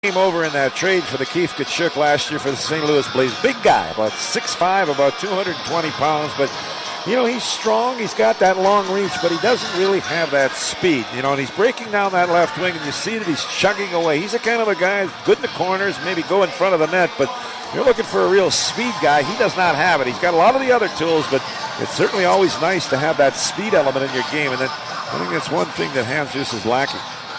Came over in that trade for the Keith Tkachuk last year for the St. Louis Blues. Big guy, about 6'5", about 220 pounds, but he's strong. He's got that long reach, but he doesn't really have that speed. And he's breaking down that left wing, and you see that he's chugging away. He's the kind of a guy who's good in the corners, maybe go in front of the net, but you're looking for a real speed guy. He does not have it. He's got a lot of the other tools, but it's certainly always nice to have that speed element in your game, and I think that's one thing that Jesus is lacking.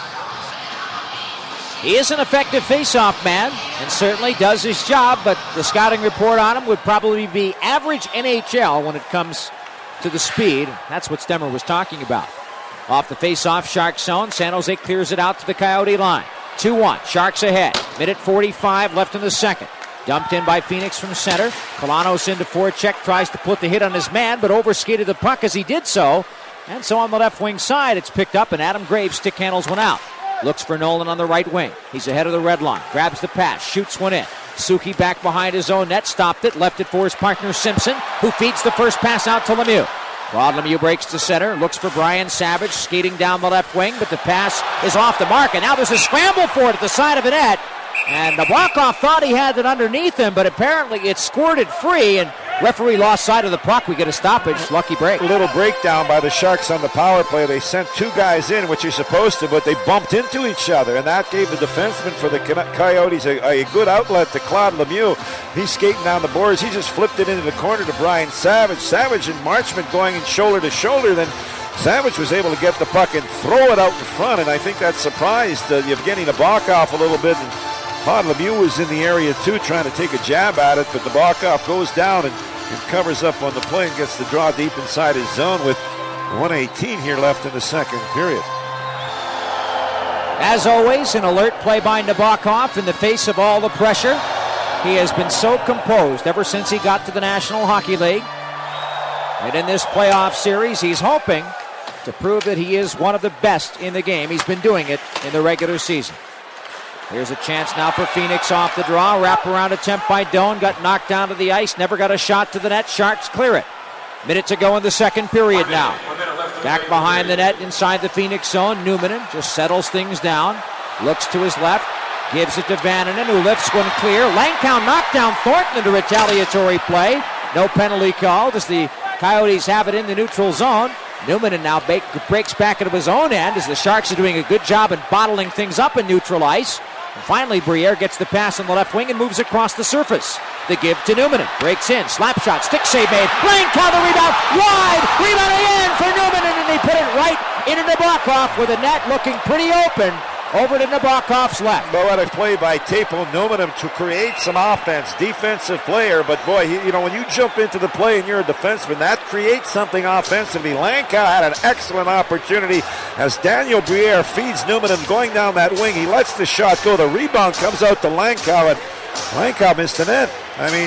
He is an effective face-off man and certainly does his job, but the scouting report on him would probably be average NHL when it comes to the speed. That's what Stemmer was talking about. Off the face-off Sharks zone, San Jose clears it out to the Coyote line. 2-1, Sharks ahead. Minute 45 left in the second. Dumped in by Phoenix from center. Kalanos into forecheck, tries to put the hit on his man, but overskated the puck as he did so. And so on the left wing side, it's picked up, and Adam Graves stick handles one out. Looks for Nolan on the right wing. He's ahead of the red line. Grabs the pass. Shoots one in. Suki back behind his own net. Stopped it. Left it for his partner Simpson, who feeds the first pass out to Lemieux. Rod Lemieux breaks to center. Looks for Brian Savage skating down the left wing, but the pass is off the mark. And now there's a scramble for it at the side of the net. And Nabokov thought he had it underneath him, but apparently it squirted free, and referee lost sight of the puck. We get a stoppage. Lucky break. A little breakdown by the Sharks on the power play. They sent two guys in, which you're supposed to, but they bumped into each other, and that gave the defenseman for the Coyotes a good outlet to Claude Lemieux. He's skating down the boards. He just flipped it into the corner to Brian Savage. Savage and Marchment going in shoulder to shoulder. Then Savage was able to get the puck and throw it out in front, and I think that surprised Evgeny Nabokov a little bit. And Claude Lemieux was in the area too, trying to take a jab at it, but Nabokov goes down and covers up on the play and gets the draw deep inside his zone with 1:18 here left in the second period. As always, an alert play by Nabokov in the face of all the pressure. He has been so composed ever since he got to the National Hockey League. And in this playoff series, he's hoping to prove that he is one of the best in the game. He's been doing it in the regular season. Here's a chance now for Phoenix off the draw. Wraparound attempt by Doan. Got knocked down to the ice. Never got a shot to the net. Sharks clear it. Minute to go in the second period now. Back behind the net inside the Phoenix zone. Numminen just settles things down. Looks to his left. Gives it to Vananen, who lifts one clear. Langkow knocked down Thornton into retaliatory play. No penalty called as the Coyotes have it in the neutral zone. Numminen now breaks back into his own end as the Sharks are doing a good job in bottling things up in neutral ice. And finally, Briere gets the pass on the left wing and moves across the surface. The give to Numminen. Breaks in. Slap shot. Stick save made. Langkow the rebound. Wide. Rebound again for Numminen. And he put it right into Nabokov with the net looking pretty open. Over to Nabokov's left. But what a play by Teppo Numminen to create some offense. Defensive player, but boy, when you jump into the play and you're a defenseman, that creates something offensively. Langkow had an excellent opportunity as Daniel Briere feeds Numminen going down that wing. He lets the shot go. The rebound comes out to Langkow, and Langkow missed the net. I mean,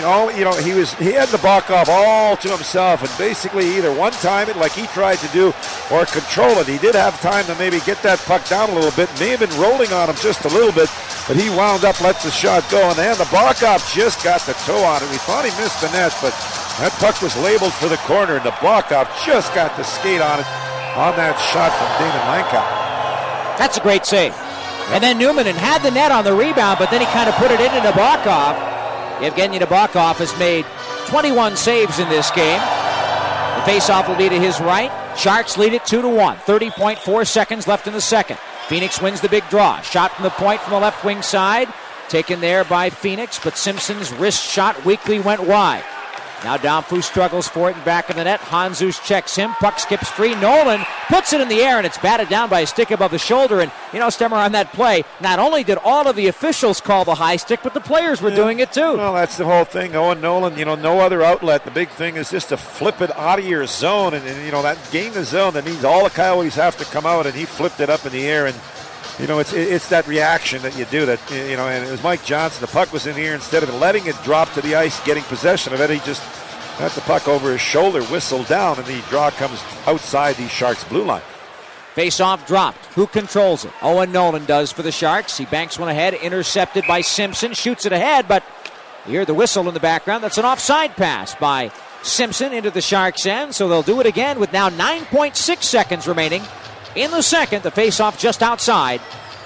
he had Nabokov all to himself, and basically either one-time it like he tried to do or control it. He did have time to maybe get that puck down a little bit. May have been rolling on him just a little bit, but he wound up, let the shot go, and then Nabokov just got the toe on it. We thought he missed the net, but that puck was labeled for the corner, and Nabokov just got the skate on it on that shot from Damon Langkow. That's a great save. And then Numminen had the net on the rebound, but then he kind of put it into Nabokov. Evgeny Nabokov has made 21 saves in this game. The faceoff will be to his right. Sharks lead it 2-1. 30.4 seconds left in the second. Phoenix wins the big draw. Shot from the point from the left wing side. Taken there by Phoenix, but Simpson's wrist shot weakly went wide. Now Danfus struggles for it and back of the net. Hanzus checks him. Puck skips free. Nolan puts it in the air, and it's batted down by a stick above the shoulder. And, Stemmer, on that play, not only did all of the officials call the high stick, but the players were doing it too. Well, that's the whole thing. Owen Nolan, no other outlet. The big thing is just to flip it out of your zone. And that gain the zone, that means all the Coyotes have to come out, and he flipped it up in the air. And it's that reaction that you do that, and it was Mike Johnson. The puck was in here. Instead of letting it drop to the ice, getting possession of it, he just got the puck over his shoulder, whistled down, and the draw comes outside the Sharks' blue line. Face-off dropped. Who controls it? Owen Nolan does for the Sharks. He banks one ahead, intercepted by Simpson, shoots it ahead, but you hear the whistle in the background. That's an offside pass by Simpson into the Sharks' end, so they'll do it again with now 9.6 seconds remaining in the second. The face-off just outside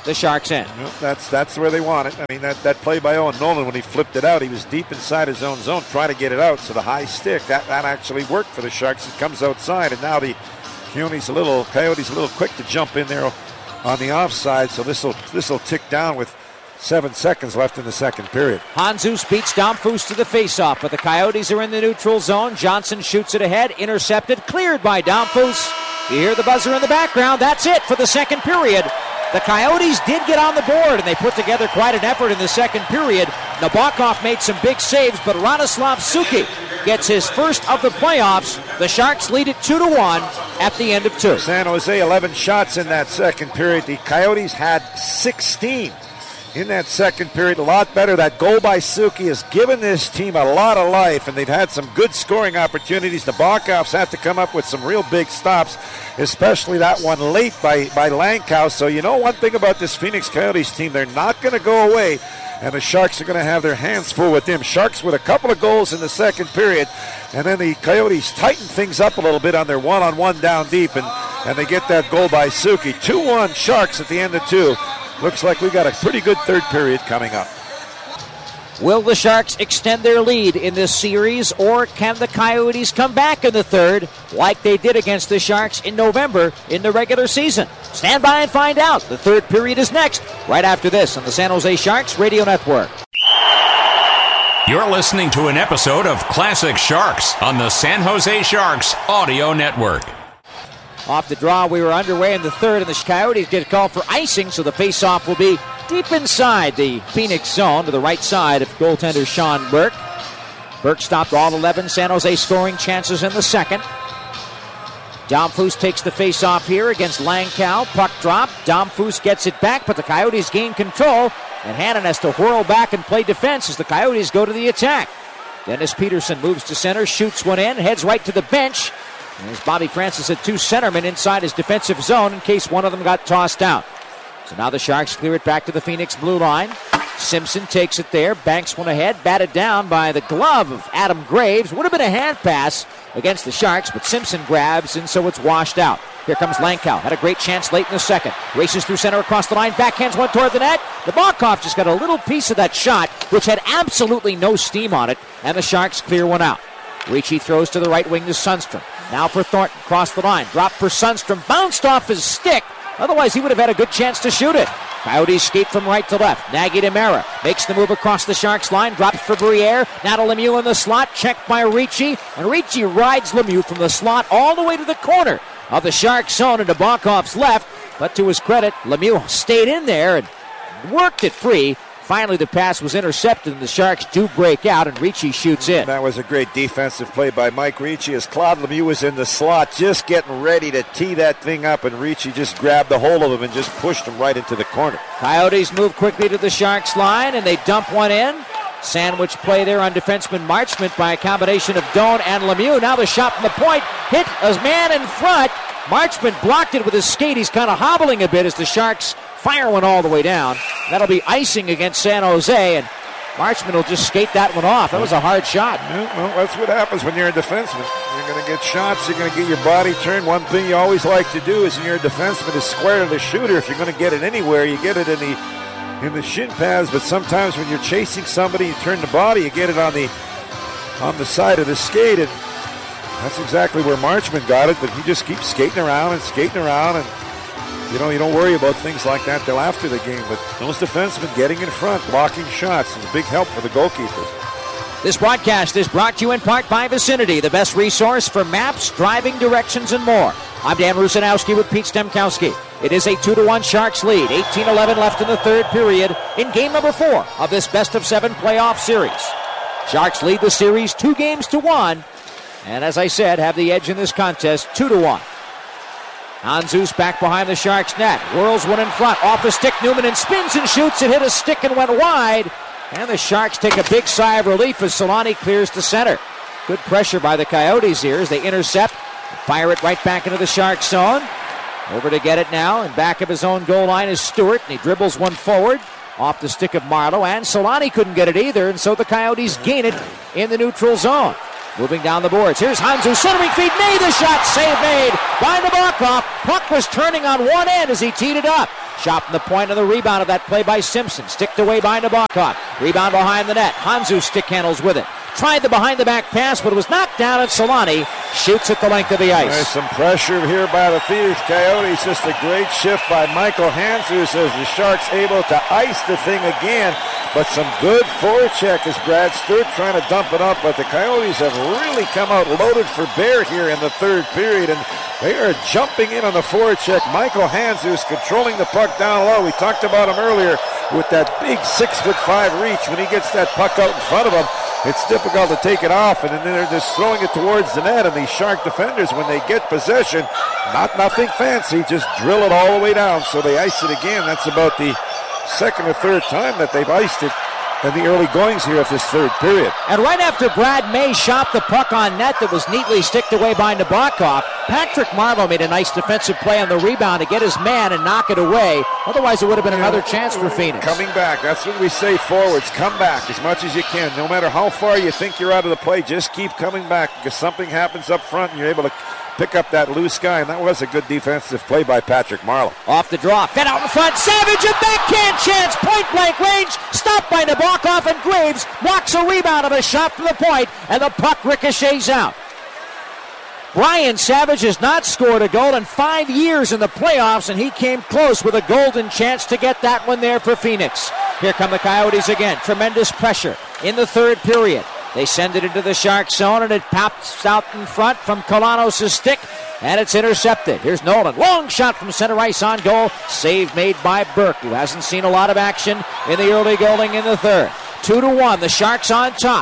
the Sharks end. Well, that's where they want it. I mean, that play by Owen Nolan when he flipped it out, he was deep inside his own zone trying to get it out. So the high stick, that actually worked for the Sharks. It comes outside, and now the Coyotes a little quick to jump in there on the offside. So this will tick down with 7 seconds left in the second period. Handzus beats Damphus to the faceoff, but the Coyotes are in the neutral zone. Johnson shoots it ahead, intercepted, cleared by Damphus. You hear the buzzer in the background. That's it for the second period. The Coyotes did get on the board, and they put together quite an effort in the second period. Nabokov made some big saves, but Radoslav Suki gets his first of the playoffs. The Sharks lead it 2-1 at the end of 2. San Jose, 11 shots in that second period. The Coyotes had 16 in that second period. A lot better. That goal by Suki has given this team a lot of life, and they've had some good scoring opportunities. The Nabokovs have to come up with some real big stops, especially that one late by Langkow. So you know one thing about this Phoenix Coyotes team, they're not going to go away, and the Sharks are going to have their hands full with them. Sharks with a couple of goals in the second period, and then the Coyotes tighten things up a little bit on their one-on-one down deep, and they get that goal by Suki. 2-1 Sharks at the end of 2. Looks like we got a pretty good third period coming up. Will the Sharks extend their lead in this series, or can the Coyotes come back in the third like they did against the Sharks in November in the regular season? Stand by and find out. The third period is next, right after this on the San Jose Sharks Radio Network. You're listening to an episode of Classic Sharks on the San Jose Sharks Audio Network. Off the draw, we were underway in the third, and the Coyotes get called for icing, so the faceoff will be deep inside the Phoenix zone to the right side of goaltender Sean Burke. Burke stopped all 11 San Jose scoring chances in the second. Damphus takes the faceoff here against Langkow. Puck drop. Damphus gets it back, but the Coyotes gain control, and Hannon has to whirl back and play defense as the Coyotes go to the attack. Dennis Peterson moves to center, shoots one in, heads right to the bench. As Bobby Francis had 2 centermen inside his defensive zone in case one of them got tossed out. So now the Sharks clear it back to the Phoenix blue line. Simpson takes it there, banks one ahead, batted down by the glove of Adam Graves. Would have been a hand pass against the Sharks, but Simpson grabs, and so it's washed out. Here comes Langkow. Had a great chance late in the second. Races through center across the line, backhands one toward the net. Nabokov just got a little piece of that shot, which had absolutely no steam on it, and the Sharks clear one out. Ricci throws to the right wing to Sundstrom. Now for Thornton, across the line. Drop for Sundstrom. Bounced off his stick. Otherwise, he would have had a good chance to shoot it. Coyotes skate from right to left. Nagy Demera makes the move across the Sharks line. Drops for Briere. Now to Lemieux in the slot. Checked by Ricci. And Ricci rides Lemieux from the slot all the way to the corner of the Sharks zone into Nabokov's left. But to his credit, Lemieux stayed in there and worked it free. Finally, the pass was intercepted, and the Sharks do break out, and Ricci shoots in. That was a great defensive play by Mike Ricci as Claude Lemieux was in the slot, just getting ready to tee that thing up, and Ricci just grabbed a hold of him and just pushed him right into the corner. Coyotes move quickly to the Sharks line, and they dump one in. Sandwich play there on defenseman Marchment by a combination of Doan and Lemieux. Now the shot from the point, hit a man in front. Marchment blocked it with his skate. He's kind of hobbling a bit as the Sharks fire one all the way down. That'll be icing against San Jose, and Marchment will just skate that one off. That was a hard shot. Yeah, well, that's what happens when you're a defenseman. You're going to get shots. You're going to get your body turned. One thing you always like to do is when you're a defenseman is square to the shooter. If you're going to get it anywhere, you get it in the shin pads. But sometimes when you're chasing somebody, you turn the body, you get it on the side of the skate, and that's exactly where Marchment got it. But he just keeps skating around, and you don't worry about things like that till after the game. But those defensemen getting in front, blocking shots, is a big help for the goalkeepers. This broadcast is brought to you in part by Vicinity, the best resource for maps, driving directions, and more. I'm Dan Rusanowski with Pete Stemkowski. It is a 2-1 Sharks lead. 18-11 left in the third period in game number 4 of this best-of-7 playoff series. Sharks lead the series 2-1, and as I said, have the edge in this contest 2-1. Handzus back behind the Sharks net. Whirls one in front. Off the stick, Newman, and spins and shoots. It hit a stick and went wide. And the Sharks take a big sigh of relief as Solani clears to center. Good pressure by the Coyotes here as they intercept. Fire it right back into the Sharks zone. Over to get it now. In back of his own goal line is Stewart. And he dribbles one forward. Off the stick of Marleau. And Solani couldn't get it either. And so the Coyotes gain it in the neutral zone. Moving down the boards. Here's Handzus, centering feed, made the shot, save made by Nabokov. Puck was turning on one end as he teed it up. Shot from the point of the rebound of that play by Simpson. Sticked away by Nabokov. Rebound behind the net. Hanzu stick handles with it. Tried the behind-the-back pass, but it was knocked down, and Solani shoots at the length of the ice. There's some pressure here by the Phoenix Coyotes. Just a great shift by Michael Hanzus as the Sharks able to ice the thing again. But some good forecheck as Brad Stewart trying to dump it up. But the Coyotes have really come out loaded for bear here in the third period. And they are jumping in on the forecheck. Michael Hanzus controlling the puck down low. We talked about him earlier with that big 6'5" reach. When he gets that puck out in front of him, it's difficult to take it off, and then they're just throwing it towards the net. And these Shark defenders, when they get possession, nothing fancy, just drill it all the way down. So they ice it again. That's about the second or third time that they've iced it in the early goings here of this third period. And right after Brad May shot the puck on net that was neatly sticked away by Nabokov, Patrick Marleau made a nice defensive play on the rebound to get his man and knock it away. Otherwise, it would have been another chance for Phoenix. Coming back. That's what we say, forwards. Come back as much as you can. No matter how far you think you're out of the play, just keep coming back because something happens up front and you're able to pick up that loose guy, and that was a good defensive play by Patrick Marleau. Off the draw, fed out in front, Savage, a backhand chance, point-blank range, stopped by Nabokov, and Graves blocks a rebound of a shot from the point, and the puck ricochets out. Brian Savage has not scored a goal in 5 years in the playoffs, and he came close with a golden chance to get that one there for Phoenix. Here come the Coyotes again. Tremendous pressure in the third period. They send it into the Shark zone, and it pops out in front from Kolanos' stick, and it's intercepted. Here's Nolan. Long shot from center ice on goal. Save made by Burke, who hasn't seen a lot of action in the early going in the third. 2-1, the Sharks on top.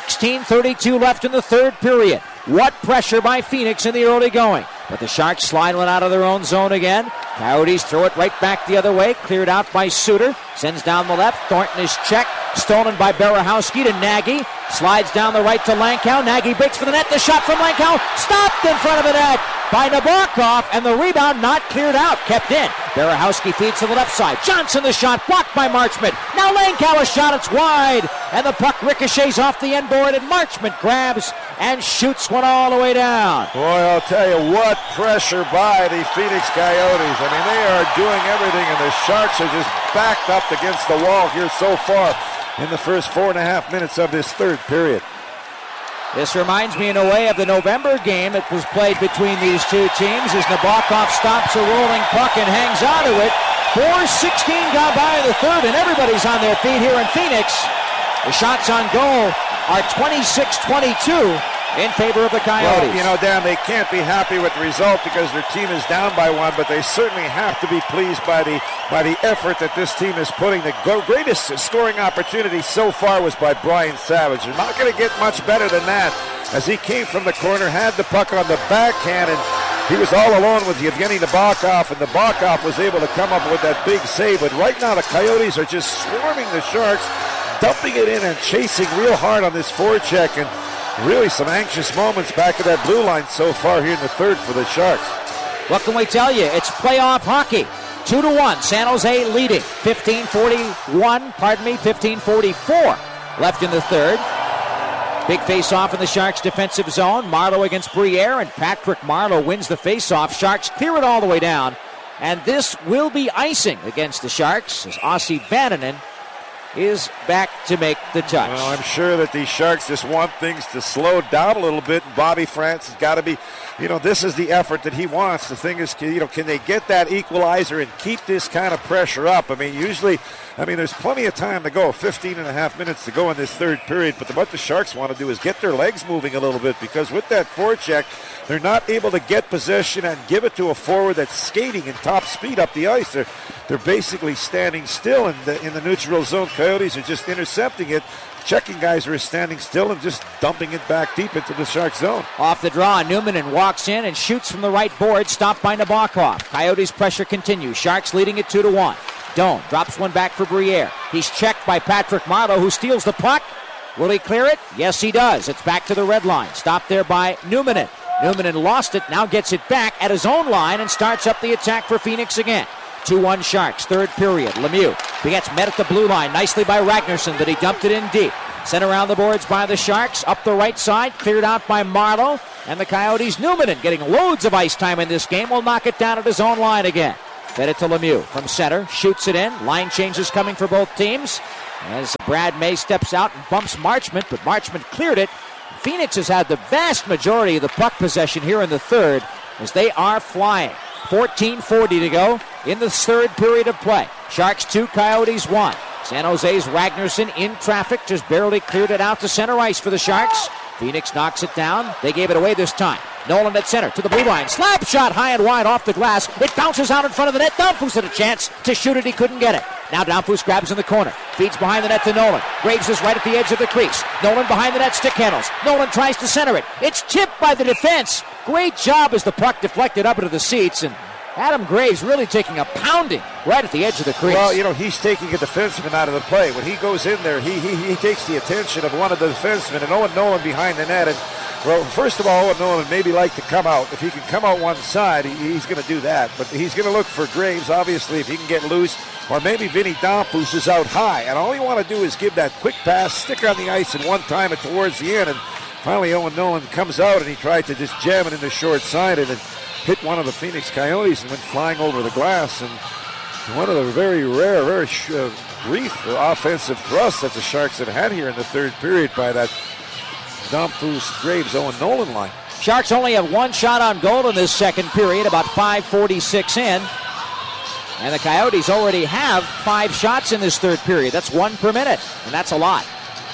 16:32 left in the third period. What pressure by Phoenix in the early going. But the Sharks slide one out of their own zone again. Coyotes throw it right back the other way. Cleared out by Suter. Sends down the left. Thornton is checked. Stolen by Berehowski to Nagy. Slides down the right to Lankow. Nagy breaks for the net. The shot from Lankow. Stopped in front of the net by Nabokov. And the rebound not cleared out. Kept in. Berehowski feeds to the left side. Johnson the shot. Blocked by Marchment. Now Lankow a shot. It's wide. And the puck ricochets off the end board. And Marchment grabs and shoots one all the way down. Boy, I'll tell you what pressure by the Phoenix Coyotes. I mean, they are doing everything, and the Sharks are just backed up against the wall here so far in the first 4.5 minutes of this third period. This reminds me in a way of the November game that was played between these two teams as Nabokov stops a rolling puck and hangs onto it. 4:16 gone by in the third, and everybody's on their feet here in Phoenix. The shots on goal are 26-22 in favor of the Coyotes. Well, you know, Dan, they can't be happy with the result because their team is down by one, but they certainly have to be pleased by the effort that this team is putting. The greatest scoring opportunity so far was by Brian Savage. They're not going to get much better than that as he came from the corner, had the puck on the backhand, and he was all alone with Yevgeny Nabokov, and Nabokov was able to come up with that big save. But right now the Coyotes are just swarming the Sharks, dumping it in and chasing real hard on this forecheck, and really some anxious moments back at that blue line so far here in the third for the Sharks. What can we tell you? It's playoff hockey. 2-1, San Jose leading. 15:44 left in the third. Big face-off in the Sharks' defensive zone. Marleau against Briere, and Patrick Marleau wins the face-off. Sharks clear it all the way down, and this will be icing against the Sharks as Ossi Vananen is back to make the touch. Well, I'm sure that these Sharks just want things to slow down a little bit. Bobby France has got to be, this is the effort that he wants. The thing is, can they get that equalizer and keep this kind of pressure up? I mean, usually, there's plenty of time to go, 15.5 minutes to go in this third period, but what the Sharks want to do is get their legs moving a little bit, because with that forecheck, they're not able to get possession and give it to a forward that's skating in top speed up the ice. They're basically standing still in the neutral zone. Coyotes are just intercepting it. Checking guys are standing still and just dumping it back deep into the Shark zone. Off the draw, Newman walks in and shoots from the right board, stopped by Nabokov. Coyotes' pressure continues. Sharks leading it 2-1. Doan drops one back for Briere. He's checked by Patrick Marleau, who steals the puck. Will he clear it? Yes, he does. It's back to the red line. Stopped there by Newman. Newman lost it, now gets it back at his own line and starts up the attack for Phoenix again. 2-1 Sharks, third period. Lemieux gets met at the blue line nicely by Ragnarsson, but he dumped it in deep. Sent around the boards by the Sharks, up the right side, cleared out by Marleau, and the Coyotes. Newman, getting loads of ice time in this game, will knock it down at his own line again. Fed it to Lemieux from center. Shoots it in. Line changes coming for both teams as Brad May steps out and bumps Marchment, but Marchment cleared it. Phoenix has had the vast majority of the puck possession here in the third as they are flying. 14:40 to go in the third period of play. Sharks 2, Coyotes 1. San Jose's Ragnarsson in traffic, just barely cleared it out to center ice for the Sharks. Phoenix knocks it down. They gave it away this time. Nolan at center to the blue line. Slap shot high and wide off the glass. It bounces out in front of the net. Downfus had a chance to shoot it. He couldn't get it. Now Downfus grabs in the corner. Feeds behind the net to Nolan. Graves is right at the edge of the crease. Nolan behind the net, stick handles. Nolan tries to center it. It's tipped by the defense. Great job as the puck deflected up into the seats, and Adam Graves really taking a pounding right at the edge of the crease. Well, he's taking a defenseman out of the play. When he goes in there, he takes the attention of one of the defensemen, and Owen Nolan behind the net. And, well, first of all, Owen Nolan maybe like to come out. If he can come out one side, he's going to do that. But he's going to look for Graves, obviously, if he can get loose. Or maybe Vinny Dompus is out high. And all you want to do is give that quick pass, stick on the ice, and one time it towards the end. And finally, Owen Nolan comes out, and he tried to just jam it in the short side, and it hit one of the Phoenix Coyotes and went flying over the glass. And one of the very rare, very brief offensive thrusts that the Sharks have had here in the third period by that Dompus, Graves, Owen Nolan line. Sharks only have one shot on goal in this second period, about 5:46 in. And the Coyotes already have 5 shots in this third period. That's 1 per minute, and that's a lot.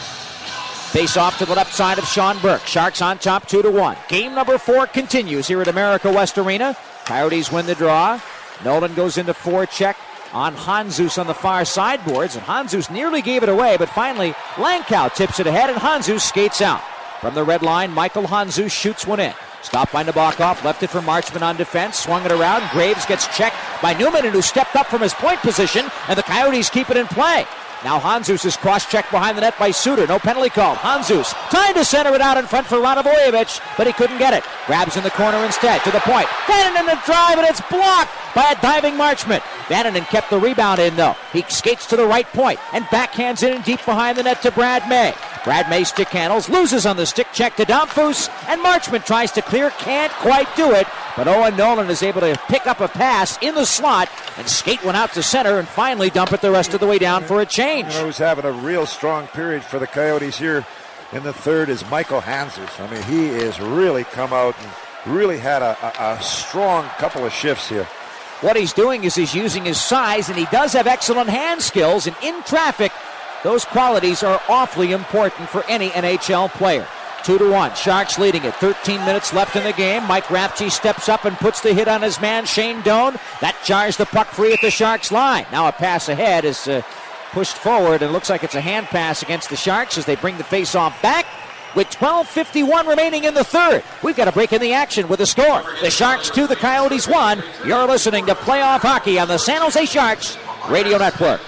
Face off to the left side of Sean Burke. Sharks on top 2-1. Game number 4 continues here at America West Arena. Coyotes win the draw. Nolan goes into forecheck on Hanzus on the far sideboards, and Hanzus nearly gave it away, but finally Langkow tips it ahead, and Hanzus skates out. From the red line, Michael Hanzus shoots one in. Stopped by Nabokov, left it for Marchment on defense, swung it around. Graves gets checked by Newman, who stepped up from his point position, and the Coyotes keep it in play. Now Hanzus is cross-checked behind the net by Suter. No penalty called. Hanzus trying to center it out in front for Radovojevic, but he couldn't get it. Grabs in the corner instead. To the point. Vananen the drive, and it's blocked by a diving Marchment. Vananen kept the rebound in, though. He skates to the right point and backhands in deep behind the net to Brad May. Brad May stick handles, loses on the stick check to Dompus, and Marchment tries to clear, can't quite do it. But Owen Nolan is able to pick up a pass in the slot and skate one out to center and finally dump it the rest of the way down for a change. Who's having a real strong period for the Coyotes here in the third is Michael Hanzus. I mean, he has really come out and really had a strong couple of shifts here. What he's doing is he's using his size, and he does have excellent hand skills, and in traffic, those qualities are awfully important for any NHL player. 2-1. Sharks leading it. 13 minutes left in the game. Mike Rafchi steps up and puts the hit on his man, Shane Doan. That jars the puck free at the Sharks line. Now a pass ahead is pushed forward, and looks like it's a hand pass against the Sharks as they bring the face-off back. With 12:51 remaining in the third, we've got a break in the action with the score. The Sharks 2, the Coyotes 1. You're listening to Playoff Hockey on the San Jose Sharks Radio Network.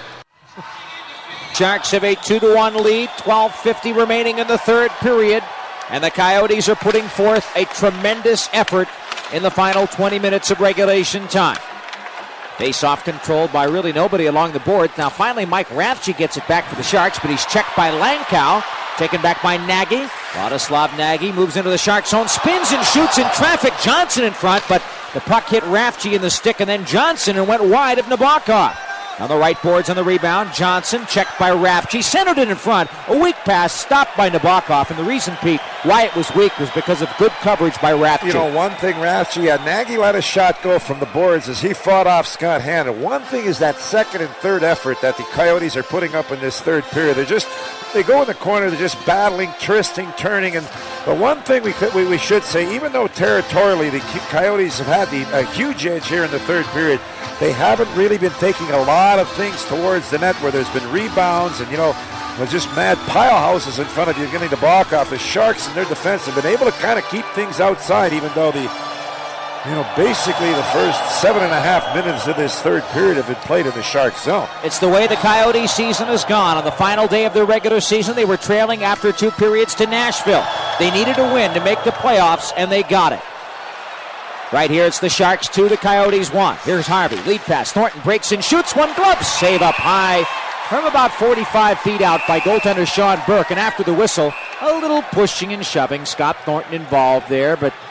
Sharks have a 2-1 lead, 12:50 remaining in the third period, and the Coyotes are putting forth a tremendous effort in the final 20 minutes of regulation time. Face-off controlled by really nobody along the board. Now finally Mike Rafchi gets it back for the Sharks, but he's checked by Langkow. Taken back by Nagy. Vladislav Nagy moves into the Sharks' zone, spins and shoots in traffic. Johnson in front, but the puck hit Rafchi in the stick and then Johnson and went wide of Nabokov. On the right boards on the rebound, Johnson checked by Rafchi, centered it in front. A weak pass stopped by Nabokov, and the reason, Pete, why it was weak was because of good coverage by Rafchi. You know, one thing Rafchi, Nagy let a shot go from the boards as he fought off Scott Hannon. One thing is that second and third effort that the Coyotes are putting up in this third period. They go in the corner, they're just battling, twisting, turning, but one thing we should say, even though territorially the Coyotes have had a huge edge here in the third period, they haven't really been taking a lot of things towards the net where there's been rebounds and, just mad pile houses in front of you getting the block off. The Sharks and their defense have been able to kind of keep things outside, even though basically the first 7.5 minutes of this third period have been played in the Sharks zone. It's the way the Coyote season has gone. On the final day of their regular season, they were trailing after 2 periods to Nashville. They needed a win to make the playoffs, and they got it. Right here, it's the Sharks 2, the Coyotes 1. Here's Harvey, lead pass. Thornton breaks in, shoots one, glove save up high from about 45 feet out by goaltender Sean Burke. And after the whistle, a little pushing and shoving. Scott Thornton involved there, but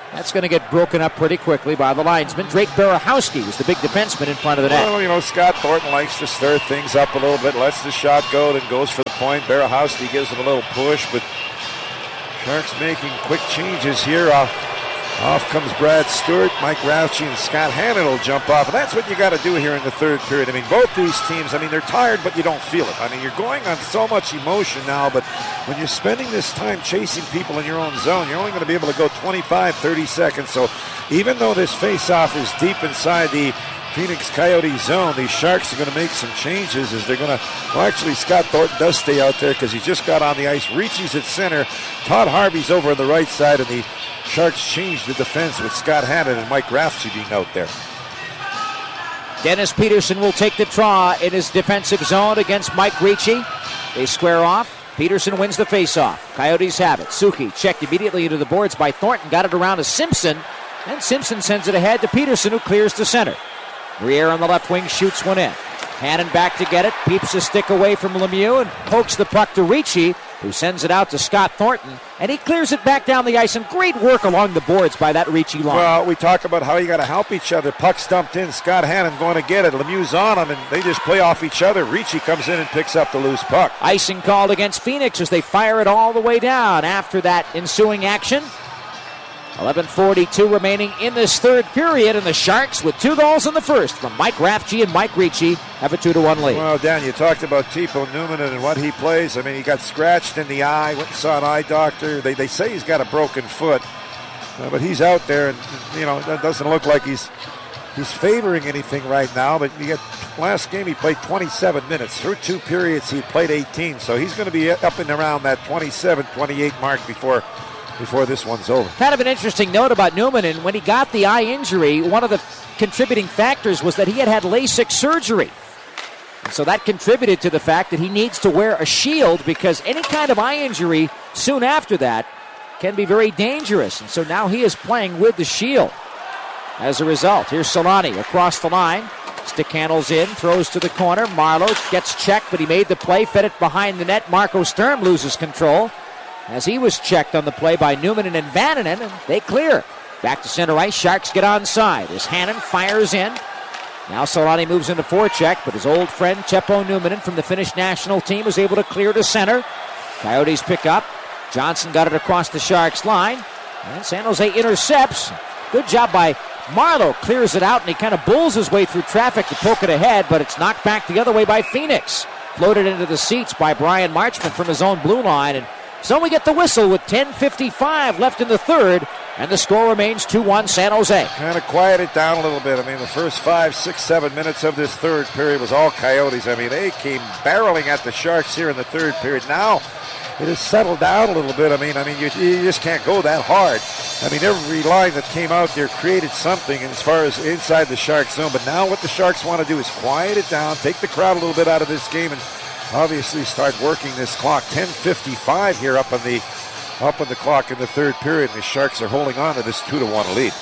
That's going to get broken up pretty quickly by the linesman. Drake Berehowski was the big defenseman in front of the net. Well, Scott Thornton likes to stir things up a little bit, lets the shot go, then goes for the point. Berehowski gives him a little push, but Sharks making quick changes here. Off comes Brad Stewart, Mike Rauchi, and Scott Hannon will jump off. And that's what you got to do here in the third period. I mean, both these teams, they're tired, but you don't feel it. I mean, you're going on so much emotion now, but when you're spending this time chasing people in your own zone, you're only going to be able to go 25, 30 seconds. So even though this face-off is deep inside the Phoenix Coyote zone, these Sharks are going to make some changes as they're going to, actually Scott Thornton does stay out there because he just got on the ice. Ricci's at center. Todd Harvey's over on the right side, and the Sharks changed the defense with Scott Hannon and Mike Rafferty being out there. Dennis Peterson will take the draw in his defensive zone against Mike Ricci. They square off. Peterson wins the faceoff. Coyotes have it. Suki checked immediately into the boards by Thornton. Got it around to Simpson. And Simpson sends it ahead to Peterson, who clears to center. Briere on the left wing shoots one in. Hannon back to get it. Peeps a stick away from Lemieux and pokes the puck to Ricci, who sends it out to Scott Thornton. And he clears it back down the ice. And great work along the boards by that Ricci line. Well, we talk about how you got to help each other. Puck's dumped in. Scott Hannon going to get it. Lemieux's on him, and they just play off each other. Ricci comes in and picks up the loose puck. Icing called against Phoenix as they fire it all the way down after that ensuing action. 11:42 remaining in this third period, and the Sharks, with 2 goals in the first from Mike Rafferty and Mike Ricci, have a 2-1 lead. Well, Dan, you talked about Teppo Numminen and what he plays. I mean, he got scratched in the eye, went and saw an eye doctor. They say he's got a broken foot, but he's out there, and that doesn't look like he's favoring anything right now. But last game he played 27 minutes. Through 2 periods he played 18, so he's going to be up and around that 27, 28 mark before this one's over. Kind of an interesting note about Numminen. When he got the eye injury, one of the contributing factors was that he had LASIK surgery. And so that contributed to the fact that he needs to wear a shield, because any kind of eye injury soon after that can be very dangerous. And so now he is playing with the shield. As a result, here's Solani across the line. Stick handles in, throws to the corner. Marleau gets checked, but he made the play, fed it behind the net. Marco Sturm loses control as he was checked on the play by Numminen and Vananen, and they clear. Back to center ice, Sharks get onside as Hannon fires in. Now Solani moves into forecheck, but his old friend Teppo Numminen from the Finnish national team is able to clear to center. Coyotes pick up. Johnson got it across the Sharks line, and San Jose intercepts. Good job by Marleau, clears it out, and he kind of bulls his way through traffic to poke it ahead, but it's knocked back the other way by Phoenix. Floated into the seats by Brian Marchment from his own blue line, and so we get the whistle with 10:55 left in the third, and the score remains 2-1 San Jose. Kind of quiet it down a little bit. I mean, the first 5, 6, 7 minutes of this third period was all Coyotes. I mean, they came barreling at the Sharks here in the third period. Now it has settled down a little bit. I mean, you just can't go that hard. I mean, every line that came out there created something as far as inside the Sharks zone. But now what the Sharks want to do is quiet it down, take the crowd a little bit out of this game, and obviously start working this clock. 10:55 here up on the clock in the third period, and the Sharks are holding on to this 2-1 lead.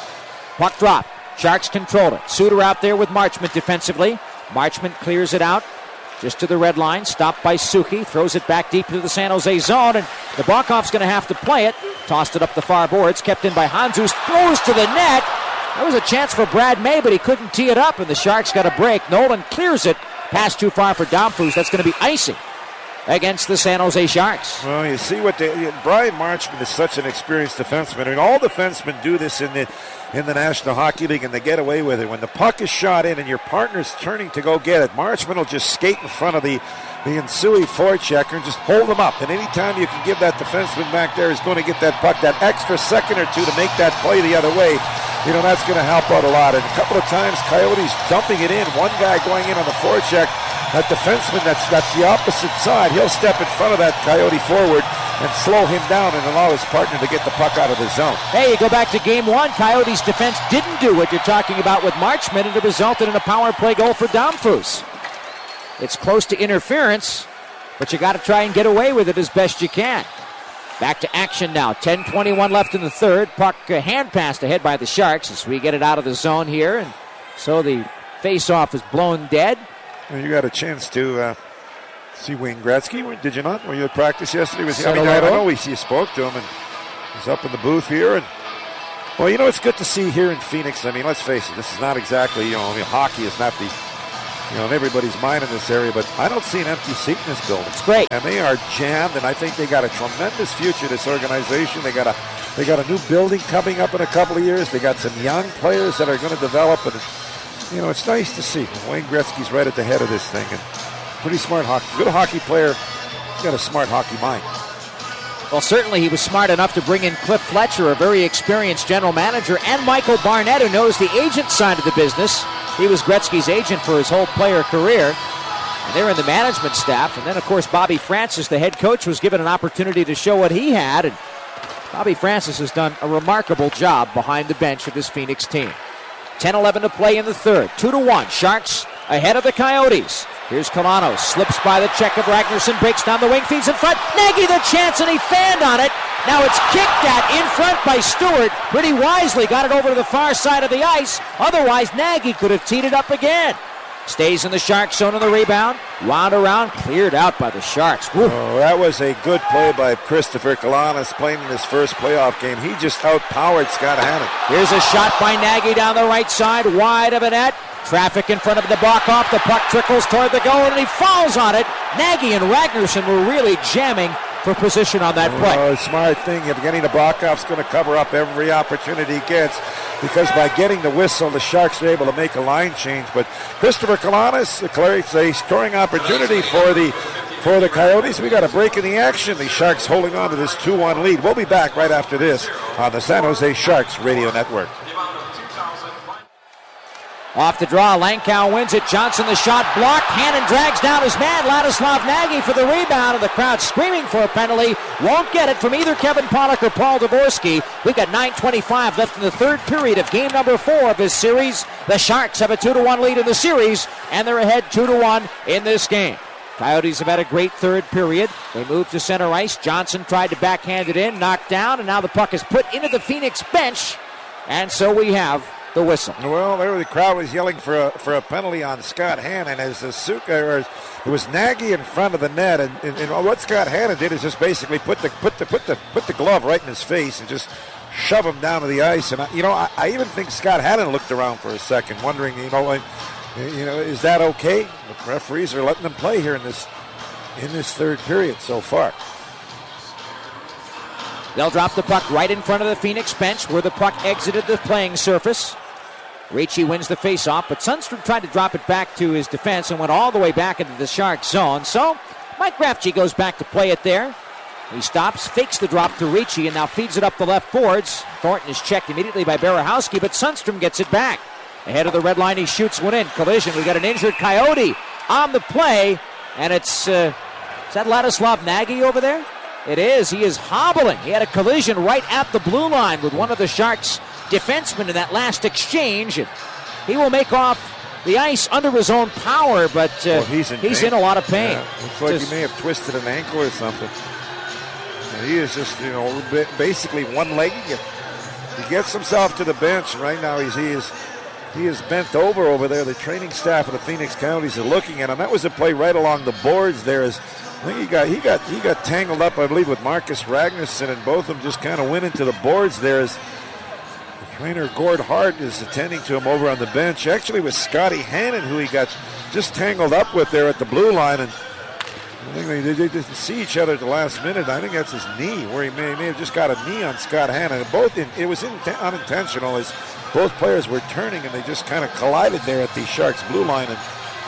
Puck drop. Sharks control it. Suter out there with Marchment defensively. Marchment clears it out just to the red line. Stopped by Suki. Throws it back deep into the San Jose zone, and Nabokov's going to have to play it. Tossed it up the far boards. Kept in by Handzus. Throws to the net. There was a chance for Brad May, but he couldn't tee it up, and the Sharks got a break. Nolan clears it. Pass too far for Domfus. That's going to be icing against the San Jose Sharks. Well, you see what Brian Marchment is such an experienced defenseman. I mean, all defensemen do this in the National Hockey League, and they get away with it. When the puck is shot in and your partner's turning to go get it, Marchment will just skate in front of the Insui forechecker and just hold him up. And anytime you can give that defenseman back there is going to get that puck that extra second or two to make that play the other way, that's going to help out a lot. And a couple of times, Coyotes dumping it in. One guy going in on the forecheck. That defenseman, that's the opposite side. He'll step in front of that Coyote forward and slow him down and allow his partner to get the puck out of the zone. Hey, you go back to game one. Coyotes defense didn't do what you're talking about with Marchment, and it resulted in a power play goal for Domfus. It's close to interference, but you got to try and get away with it as best you can. Back to action now. 10:21 left in the third. Puck hand passed ahead by the Sharks as we get it out of the zone here, and so the face-off is blown dead. Well, you got a chance to see Wayne Gretzky, did you not? Were you at practice yesterday? I know you spoke to him, and he's up in the booth here, and Well, it's good to see here in Phoenix. I mean, let's face it, this is not exactly, hockey is not the, in everybody's mind in this area, but I don't see an empty seat in this building. It's great. And they are jammed, and I think they got a tremendous future, this organization. They got a new building coming up in a couple of years. They got some young players that are going to develop, and, it's nice to see. Wayne Gretzky's right at the head of this thing, and pretty smart hockey. Good hockey player. He's got a smart hockey mind. Well, certainly he was smart enough to bring in Cliff Fletcher, a very experienced general manager, and Michael Barnett, who knows the agent side of the business. He was Gretzky's agent for his whole player career. And they're in the management staff. And then, of course, Bobby Francis, the head coach, was given an opportunity to show what he had. And Bobby Francis has done a remarkable job behind the bench of this Phoenix team. 10-11 to play in the third. 2-1. Sharks ahead of the Coyotes. Here's Kalanos, slips by the check of Ragnarsson, breaks down the wing, feeds in front. Nagy the chance, and he fanned on it. Now it's kicked at in front by Stewart. Pretty wisely got it over to the far side of the ice. Otherwise, Nagy could have teed it up again. Stays in the Sharks zone on the rebound. Wound around, cleared out by the Sharks. Woo. Oh, that was a good play by Christopher Kalanos playing in his first playoff game. He just outpowered Scott Hannon. Here's a shot by Nagy down the right side, wide of a net. Traffic in front of the Nabokov. The puck trickles toward the goal, and he falls on it. Nagy and Ragnarsson were really jamming for position on that play. Oh, smart thing. Evgeny Nabokov's going to cover up every opportunity he gets, because by getting the whistle, the Sharks are able to make a line change. But Christopher Kalanos creates a scoring opportunity for the Coyotes. We got a break in the action. The Sharks holding on to this 2-1 lead. We'll be back right after this on the San Jose Sharks Radio Network. Off the draw, Langkow wins it. Johnson the shot blocked. Hannon drags down his man, Ladislav Nagy, for the rebound, and the crowd screaming for a penalty. Won't get it from either Kevin Pollock or Paul Dvorsky. We've got 9:25 left in the third period of game number 4 of this series. The Sharks have a 2-1 lead in the series, and they're ahead 2-1 in this game. Coyotes have had a great third period. They moved to center ice. Johnson tried to backhand it in, knocked down, and now the puck is put into the Phoenix bench, and so we have the whistle. Well, there the crowd was yelling for a penalty on Scott Hannon as it was Nagy in front of the net, and what Scott Hannon did is just basically put the glove right in his face and just shove him down to the ice. And I even think Scott Hannon looked around for a second, wondering, is that okay? The referees are letting them play here in this third period so far. They'll drop the puck right in front of the Phoenix bench where the puck exited the playing surface. Ricci wins the faceoff, but Sundstrom tried to drop it back to his defense and went all the way back into the Sharks zone. So Mike Grafke goes back to play it there. He stops, fakes the drop to Ricci, and now feeds it up the left boards. Thornton is checked immediately by Berehowski, but Sundstrom gets it back. Ahead of the red line, he shoots one in. Collision, we got an injured Coyote on the play, and it's, is that Ladislav Nagy over there? It is. He is hobbling. He had a collision right at the blue line with one of the Sharks' defensemen in that last exchange. And he will make off the ice under his own power, but he's in a lot of pain. Yeah, looks like he may have twisted an ankle or something. And he is just, basically one-legged. He gets himself to the bench, and right now he is bent over there. The training staff of the Phoenix Coyotes are looking at him. That was a play right along the boards there. I think he got tangled up, I believe, with Marcus Ragnarsson, and both of them just kind of went into the boards there as the trainer Gord Hart is attending to him over on the bench. Actually, with Scotty Hannon, who he got just tangled up with there at the blue line, and I think they didn't see each other at the last minute. I think that's his knee, where he may have just got a knee on Scott Hannon. It was unintentional as both players were turning, and they just kind of collided there at the Sharks blue line, and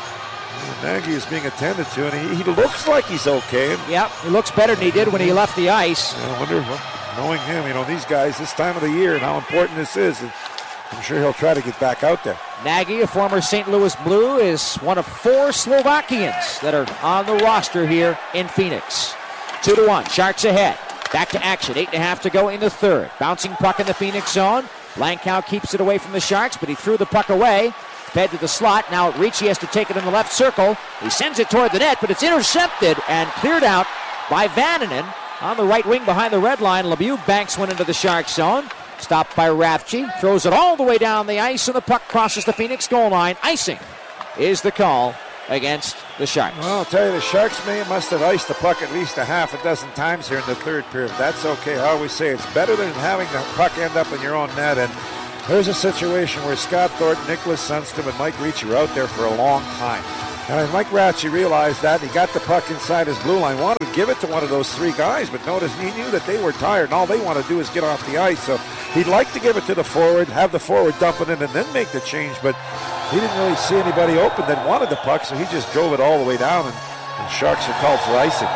Nagy is being attended to, and he looks like he's okay. Yep, he looks better than he did when he left the ice. I wonder, knowing him, these guys this time of the year and how important this is, I'm sure he'll try to get back out there. Nagy, a former St. Louis Blue, is one of 4 Slovakians that are on the roster here in Phoenix. 2-1, Sharks ahead. Back to action, 8.5 to go in the third. Bouncing puck in the Phoenix zone. Langkow keeps it away from the Sharks, but he threw the puck away. Fed to the slot. Now Ricci has to take it in the left circle. He sends it toward the net, but it's intercepted and cleared out by Vananen on the right wing behind the red line. Lemieux banks one into the Sharks zone. Stopped by Rafchi. Throws it all the way down the ice, and the puck crosses the Phoenix goal line. Icing is the call against the Sharks. Well, I'll tell you, the Sharks must have iced the puck at least a half a dozen times here in the third period. That's okay. I always say it's better than having the puck end up in your own net. And there's a situation where Scott Thornton, Nicholas Sundstrom, and Mike Ricci were out there for a long time. And Mike Ricci realized that. He got the puck inside his blue line, wanted to give it to one of those three guys, but notice he knew that they were tired, and all they want to do is get off the ice. So he'd like to give it to the forward, have the forward dump it in, and then make the change, but he didn't really see anybody open that wanted the puck, so he just drove it all the way down, and Sharks are called for icing.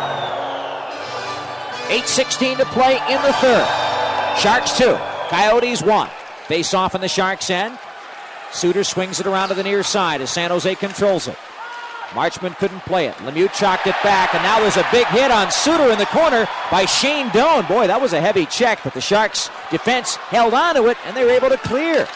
8:16 to play in the third. Sharks 2, Coyotes 1. Face off on the Sharks' end. Suter swings it around to the near side as San Jose controls it. Marchman couldn't play it. Lemieux chalked it back, and now there's a big hit on Suter in the corner by Shane Doan. Boy, that was a heavy check, but the Sharks' defense held on to it, and they were able to clear.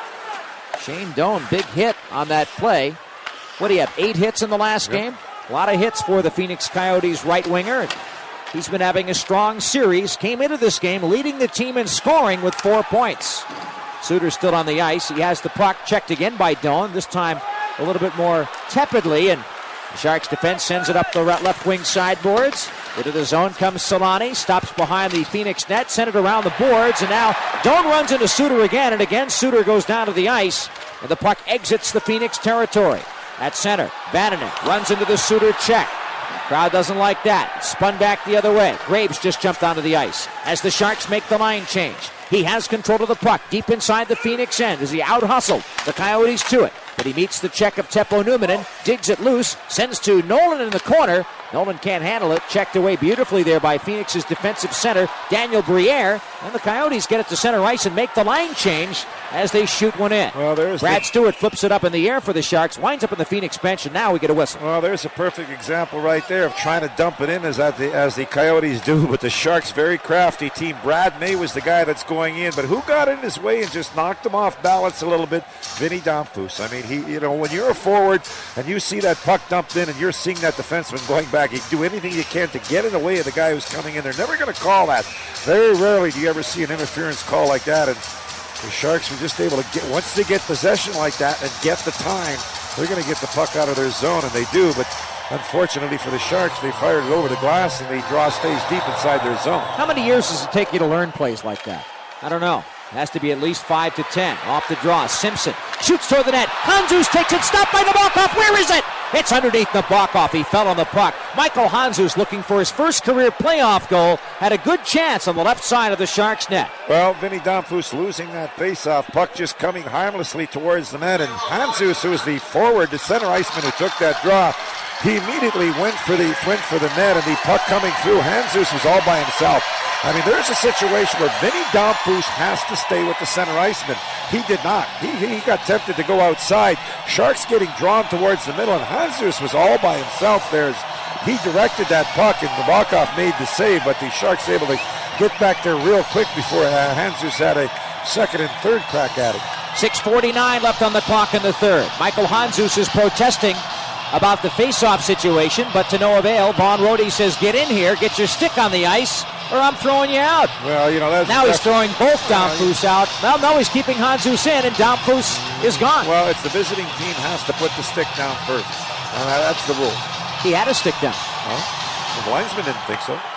Shane Doan, big hit on that play. What do you have, 8 hits in the last game? A lot of hits for the Phoenix Coyotes right winger. He's been having a strong series. Came into this game leading the team in scoring with 4 points. Suter's still on the ice. He has the puck checked again by Doan, this time a little bit more tepidly, and the Sharks defense sends it up the left wing sideboards. Into the zone comes Solani, stops behind the Phoenix net, sent it around the boards, and now Doan runs into Suter again, and again Suter goes down to the ice, and the puck exits the Phoenix territory. At center, Vatanen runs into the Suter check. Crowd doesn't like that. Spun back the other way. Graves just jumped onto the ice as the Sharks make the line change. He has control of the puck deep inside the Phoenix end as he out-hustled the Coyotes to it. But he meets the check of Teppo Numminen, digs it loose, sends to Nolan in the corner. Nolan can't handle it. Checked away beautifully there by Phoenix's defensive center, Daniel Briere. And the Coyotes get it to center ice and make the line change as they shoot one in. Well, Brad Stewart flips it up in the air for the Sharks, winds up on the Phoenix bench, and now we get a whistle. Well, there's a perfect example right there of trying to dump it in as the Coyotes do, but the Sharks, very crafty team. Brad May was the guy that's going in, but who got in his way and just knocked him off balance a little bit? Vinny Damphousse. I mean, when you're a forward and you see that puck dumped in and you're seeing that defenseman going back, you do anything you can to get in the way of the guy who's coming in. They're never going to call that. Very rarely do you ever see an interference call like that, and the Sharks are just able to get, once they get possession like that and get the time, they're going to get the puck out of their zone, and they do, but unfortunately for the Sharks, they fired it over the glass and the draw stays deep inside their zone. How many years does it take you to learn plays like that? I don't know. It has to be at least 5 to 10. Off the draw, Simpson shoots toward the net. Handzus takes it, stopped by Nabokov. Where is it? It's underneath Nabokov. He fell on the puck. Michael Handzus, looking for his first career playoff goal, had a good chance on the left side of the Sharks' net. Well, Vinny Damphousse losing that faceoff. Puck just coming harmlessly towards the net, and Handzus, who was the forward, the center iceman who took that draw, he immediately went for the net, and the puck coming through. Handzus was all by himself. I mean, there's a situation where Vinny Damphousse has to stay with the center iceman. He did not. He got tempted to go outside. Sharks getting drawn towards the middle, and Handzus was all by himself there. He directed that puck, and Nabokov made the save, but the Sharks able to get back there real quick before Handzus had a second and third crack at it. 6:49 left on the clock in the third. Michael Handzus is protesting about the face-off situation, but to no avail. Von Rode says, get in here, get your stick on the ice, or I'm throwing you out. Well, now he's throwing both Damphousse out. Well, no, he's keeping Handzus in, and Damphousse is gone. Well, it's the visiting team has to put the stick down first. That's the rule. He had a stick down. Well, the linesman didn't think so.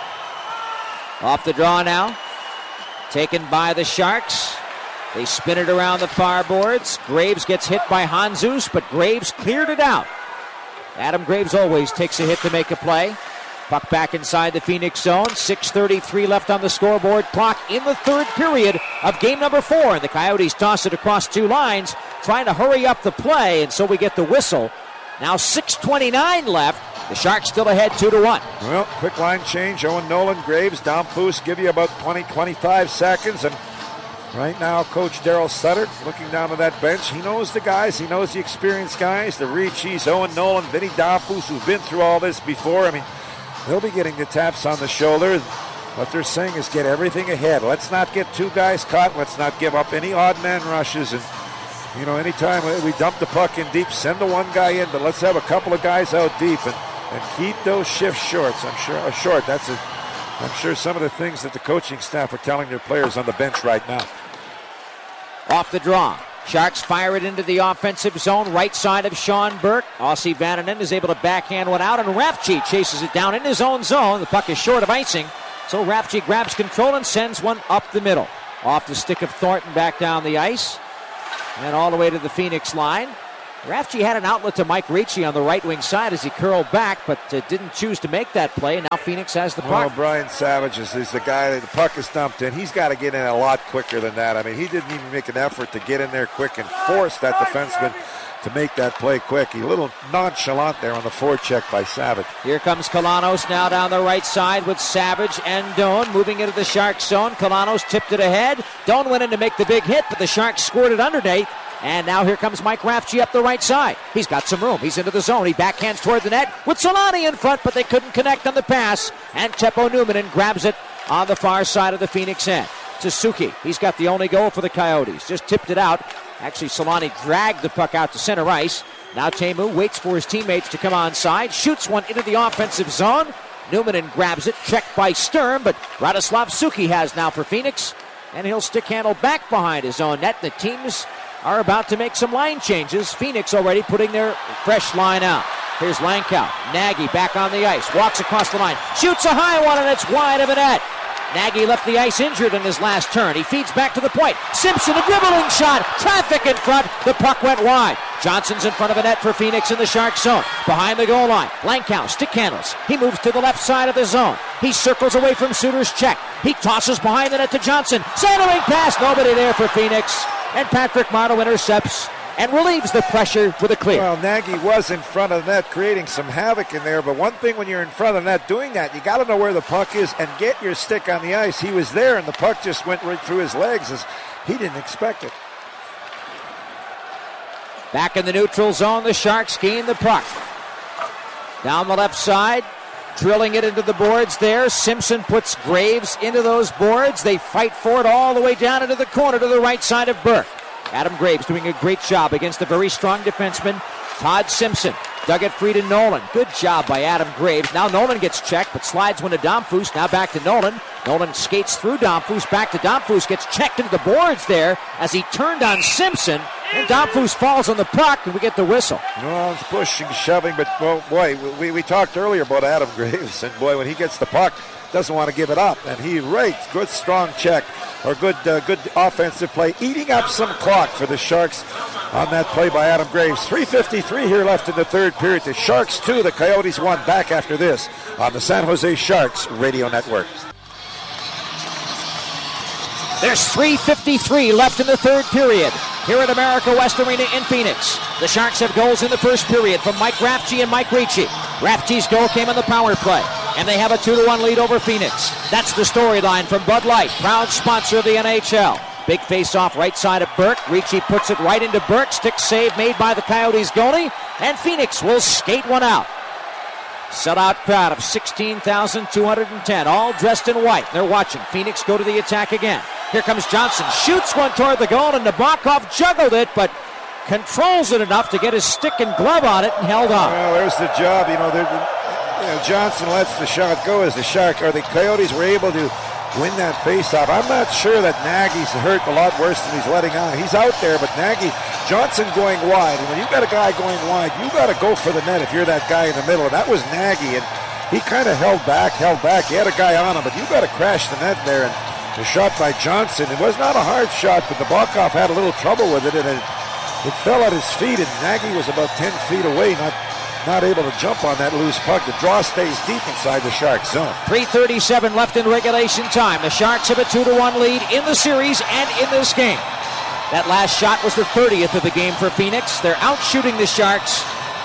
Off the draw now. Taken by the Sharks. They spin it around the far boards. Graves gets hit by Handzus, but Graves cleared it out. Adam Graves always takes a hit to make a play. Puck back inside the Phoenix zone. 6:33 left on the scoreboard clock in the third period of game number 4. And the Coyotes toss it across 2 lines, trying to hurry up the play, and so we get the whistle. Now 6:29 left. The Sharks still ahead 2-1. Well, quick line change. Owen Nolan, Graves, Damphousse give you about 20-25 seconds. And right now, Coach Daryl Sutter looking down to that bench. He knows the guys. He knows the experienced guys. The Ricci's, Owen Nolan, Vinny Damphousse, who've been through all this before. I mean, they'll be getting the taps on the shoulder. What they're saying is get everything ahead. Let's not get 2 guys caught. Let's not give up any odd man rushes. And, anytime we dump the puck in deep, send the one guy in, but let's have a couple of guys out deep and keep those shifts short. I'm sure some of the things that the coaching staff are telling their players on the bench right now. Off the draw. Sharks fire it into the offensive zone, right side of Sean Burke. Aussie Vananen is able to backhand one out, and Rafchi chases it down in his own zone. The puck is short of icing, so Rafchi grabs control and sends one up the middle. Off the stick of Thornton, back down the ice, and all the way to the Phoenix line. Rafchi had an outlet to Mike Ricci on the right wing side as he curled back, but didn't choose to make that play. And now Phoenix has the puck. Well, Brian Savage is the guy that the puck is dumped in. He's got to get in a lot quicker than that. I mean, he didn't even make an effort to get in there quick and force that defenseman to make that play quick. He a little nonchalant there on the forecheck by Savage. Here comes Kalanos now down the right side with Savage and Doan moving into the Sharks zone. Kalanos tipped it ahead. Doan went in to make the big hit, but the Sharks scored it underneath. And now here comes Mike Rafchi up the right side. He's got some room. He's into the zone. He backhands toward the net with Solani in front, but they couldn't connect on the pass. And Teppo Numminen grabs it on the far side of the Phoenix end. Suzuki, he's got the only goal for the Coyotes. Just tipped it out. Actually, Solani dragged the puck out to center ice. Now Teemu waits for his teammates to come onside. Shoots one into the offensive zone. Numminen grabs it. Checked by Sturm, but Radoslav Suzuki has now for Phoenix. And he'll stick handle back behind his own net. The teams are about to make some line changes. Phoenix already putting their fresh line out. Here's Langkow. Nagy back on the ice. Walks across the line. Shoots a high one, and it's wide of the net. Nagy left the ice injured in his last turn. He feeds back to the point. Simpson, a dribbling shot. Traffic in front. The puck went wide. Johnson's in front of the net for Phoenix in the Sharks zone. Behind the goal line. Langkow stick handles. He moves to the left side of the zone. He circles away from Suter's check. He tosses behind the net to Johnson. Centering pass. Nobody there for Phoenix. And Patrick Marleau intercepts and relieves the pressure with a clear. Well, Nagy was in front of the net creating some havoc in there, but one thing when you're in front of the net doing that, you got to know where the puck is and get your stick on the ice. He was there, and the puck just went right through his legs as he didn't expect it. Back in the neutral zone, the Sharks gain the puck. Down the left side, drilling it into the boards there. Simpson puts Graves into those boards. They fight for it all the way down into the corner to the right side of Burke. Adam Graves doing a great job against a very strong defenseman, Todd Simpson. Dug it free to Nolan. Good job by Adam Graves. Now Nolan gets checked, but slides one to Domfus. Now back to Nolan. Nolan skates through Domfus, back to Domfus, gets checked into the boards there as he turned on Simpson. And Domfus falls on the puck, and we get the whistle. Well, it's pushing, shoving, but, well, boy, we talked earlier about Adam Graves, and, boy, when he gets the puck, doesn't want to give it up. And he good strong check, or good offensive play, eating up some clock for the Sharks on that play by Adam Graves. 3:53 here left in the third period. The Sharks 2, the Coyotes 1. Back after this on the San Jose Sharks Radio Network. There's 3:53 left in the third period here at America West Arena in Phoenix. The Sharks have goals in the first period from Mike Rafchi and Mike Ricci. Rafchi's goal came on the power play, and they have a 2-1 lead over Phoenix. That's the storyline from Bud Light, proud sponsor of the NHL. Big face-off right side of Burke. Ricci puts it right into Burke. Stick save made by the Coyotes goalie, and Phoenix will skate one out. Sellout crowd of 16,210, all dressed in white. They're watching Phoenix go to the attack again. Here comes Johnson, shoots one toward the goal, and Nabokov juggled it, but controls it enough to get his stick and glove on it and held on. Well, there's the job. Johnson lets the shot go as the Sharks, or the Coyotes were able to win that faceoff. I'm not sure that Nagy's hurt a lot worse than he's letting on. He's out there, but Johnson going wide. And when you've got a guy going wide, you got to go for the net if you're that guy in the middle. And that was Nagy, and he kind of held back. He had a guy on him, but you got to crash the net there. And the shot by Johnson, it was not a hard shot, but Nabokov had a little trouble with it, and it fell at his feet, and Nagy was about 10 feet away, not able to jump on that loose puck. The draw stays deep inside the Sharks zone. 3:37 left in regulation time. The Sharks have a 2-1 lead in the series and in this game. That last shot was the 30th of the game for Phoenix. They're out shooting the Sharks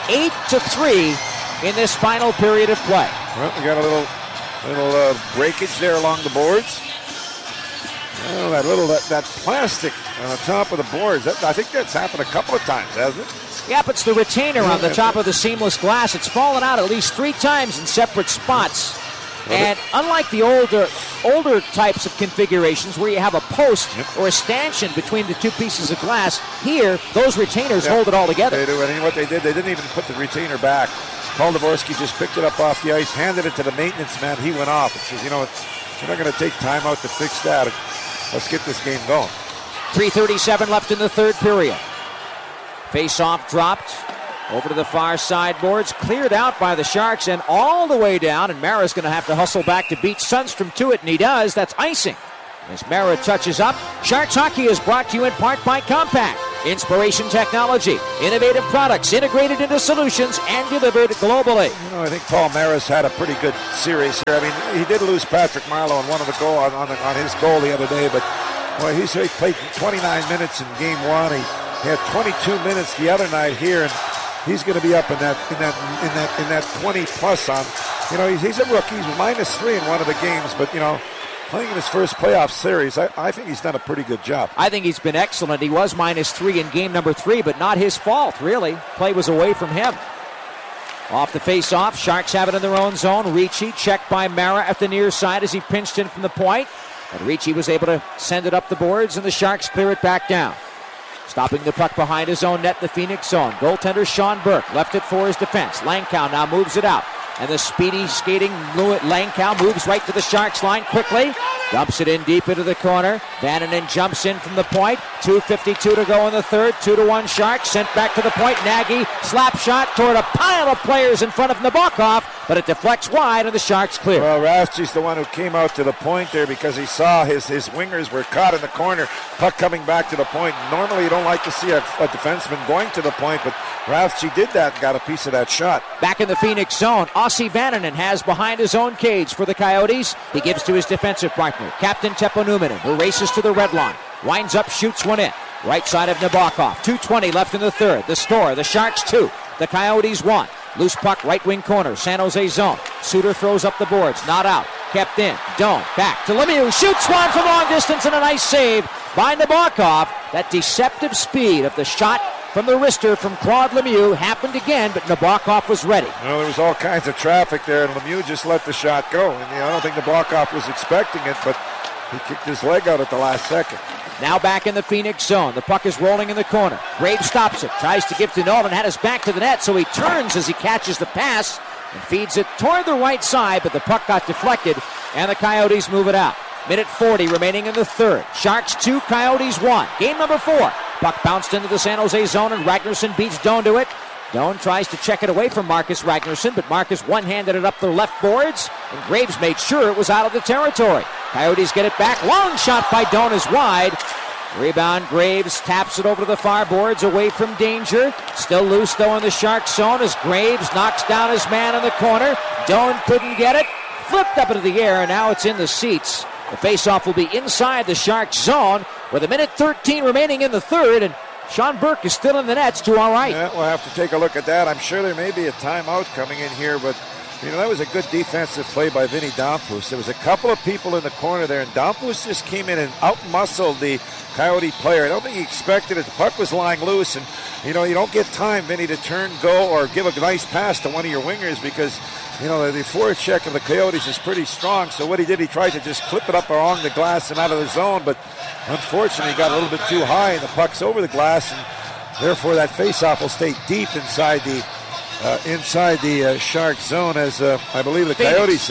8-3 in this final period of play. Well, we got a little breakage there along the boards. Oh, that plastic on the top of the boards. I think that's happened a couple of times, hasn't it? Yep, it's the retainer on the top of the seamless glass. It's fallen out at least 3 times in separate spots. And unlike the older types of configurations where you have a post or a stanchion between the two pieces of glass, here, those retainers hold it all together. They do, and what they did, they didn't even put the retainer back. Paul Dvorsky just picked it up off the ice, handed it to the maintenance man. He went off and says, you're not going to take time out to fix that. Let's get this game going. 3:37 left in the third period. Face-off dropped over to the far side boards, cleared out by the Sharks and all the way down, and Mara's going to have to hustle back to beat Sundstrom to it, and he does. That's icing. As Mara touches up, Sharks Hockey is brought to you in part by Compact. Inspiration technology, innovative products integrated into solutions and delivered globally. I think Paul Mara's had a pretty good series here. I mean, he did lose Patrick Marleau on one of the goal on his goal the other day, but boy, he played 29 minutes in game one. He had 22 minutes the other night here, and he's going to be up in that 20 plus on. He's a rookie. He's -3 in one of the games, but playing in his first playoff series, I think he's done a pretty good job. I think he's been excellent. He was -3 in game number 3, but not his fault, really. Play was away from him. Off the face-off, Sharks have it in their own zone. Ricci checked by Mara at the near side as he pinched in from the point. But Ricci was able to send it up the boards, and the Sharks clear it back down. Stopping the puck behind his own net in the Phoenix zone. Goaltender Sean Burke left it for his defense. Langkow now moves it out. And the speedy skating Langkow moves right to the Sharks line quickly. Dumps it in deep into the corner. Vananen jumps in from the point. 2:52 to go in the third. 2-1 Sharks. Sent back to the point. Nagy slap shot toward a pile of players in front of Nabokov, but it deflects wide and the Sharks clear. Well, Rathje's the one who came out to the point there because he saw his wingers were caught in the corner. Puck coming back to the point. Normally you don't like to see a defenseman going to the point, but Rathje did that and got a piece of that shot. Back in the Phoenix zone, Ossi Vananen has behind his own cage for the Coyotes. He gives to his defensive partner, Captain Teppo Numminen, who races to the red line. Winds up, shoots one in. Right side of Nabokov. 2:20 left in the third. The score, the Sharks 2, the Coyotes 1. Loose puck, right wing corner, San Jose zone. Suter throws up the boards, not out. Kept in. Doan back to Lemieux. Shoots one from long distance and a nice save by Nabokov. That deceptive speed of the shot from the wrister from Claude Lemieux happened again, but Nabokov was ready. Well, there was all kinds of traffic there, and Lemieux just let the shot go. And I don't think Nabokov was expecting it, but he kicked his leg out at the last second. Now back in the Phoenix zone. The puck is rolling in the corner. Graves stops it. Tries to give to Nolan. Had his back to the net, so he turns as he catches the pass and feeds it toward the right side, but the puck got deflected, and the Coyotes move it out. Minute 40 remaining in the third. Sharks 2, Coyotes 1. Game number 4. Puck bounced into the San Jose zone, and Ragnarsson beats Doan to it. Doan tries to check it away from Marcus Ragnarsson, but Marcus one-handed it up the left boards, and Graves made sure it was out of the territory. Coyotes get it back. Long shot by Doan is wide. Rebound, Graves taps it over to the far boards, away from danger. Still loose, though, in the Sharks zone as Graves knocks down his man in the corner. Doan couldn't get it. Flipped up into the air, and now it's in the seats. The faceoff will be inside the Sharks zone with a minute 13 remaining in the third, and Sean Burke is still in the nets, 2 all right. Yeah, we'll have to take a look at that. I'm sure there may be a timeout coming in here, but that was a good defensive play by Vinny Damphousse. There was a couple of people in the corner there, and Damphousse just came in and out-muscled the Coyote player. I don't think he expected it. The puck was lying loose, and you don't get time, Vinny, to turn, go, or give a nice pass to one of your wingers because the forecheck of the Coyotes is pretty strong. So what he did, he tried to just clip it up along the glass and out of the zone, but unfortunately he got a little bit too high, and the puck's over the glass, and therefore that faceoff will stay deep inside the Shark zone, as I believe the Coyotes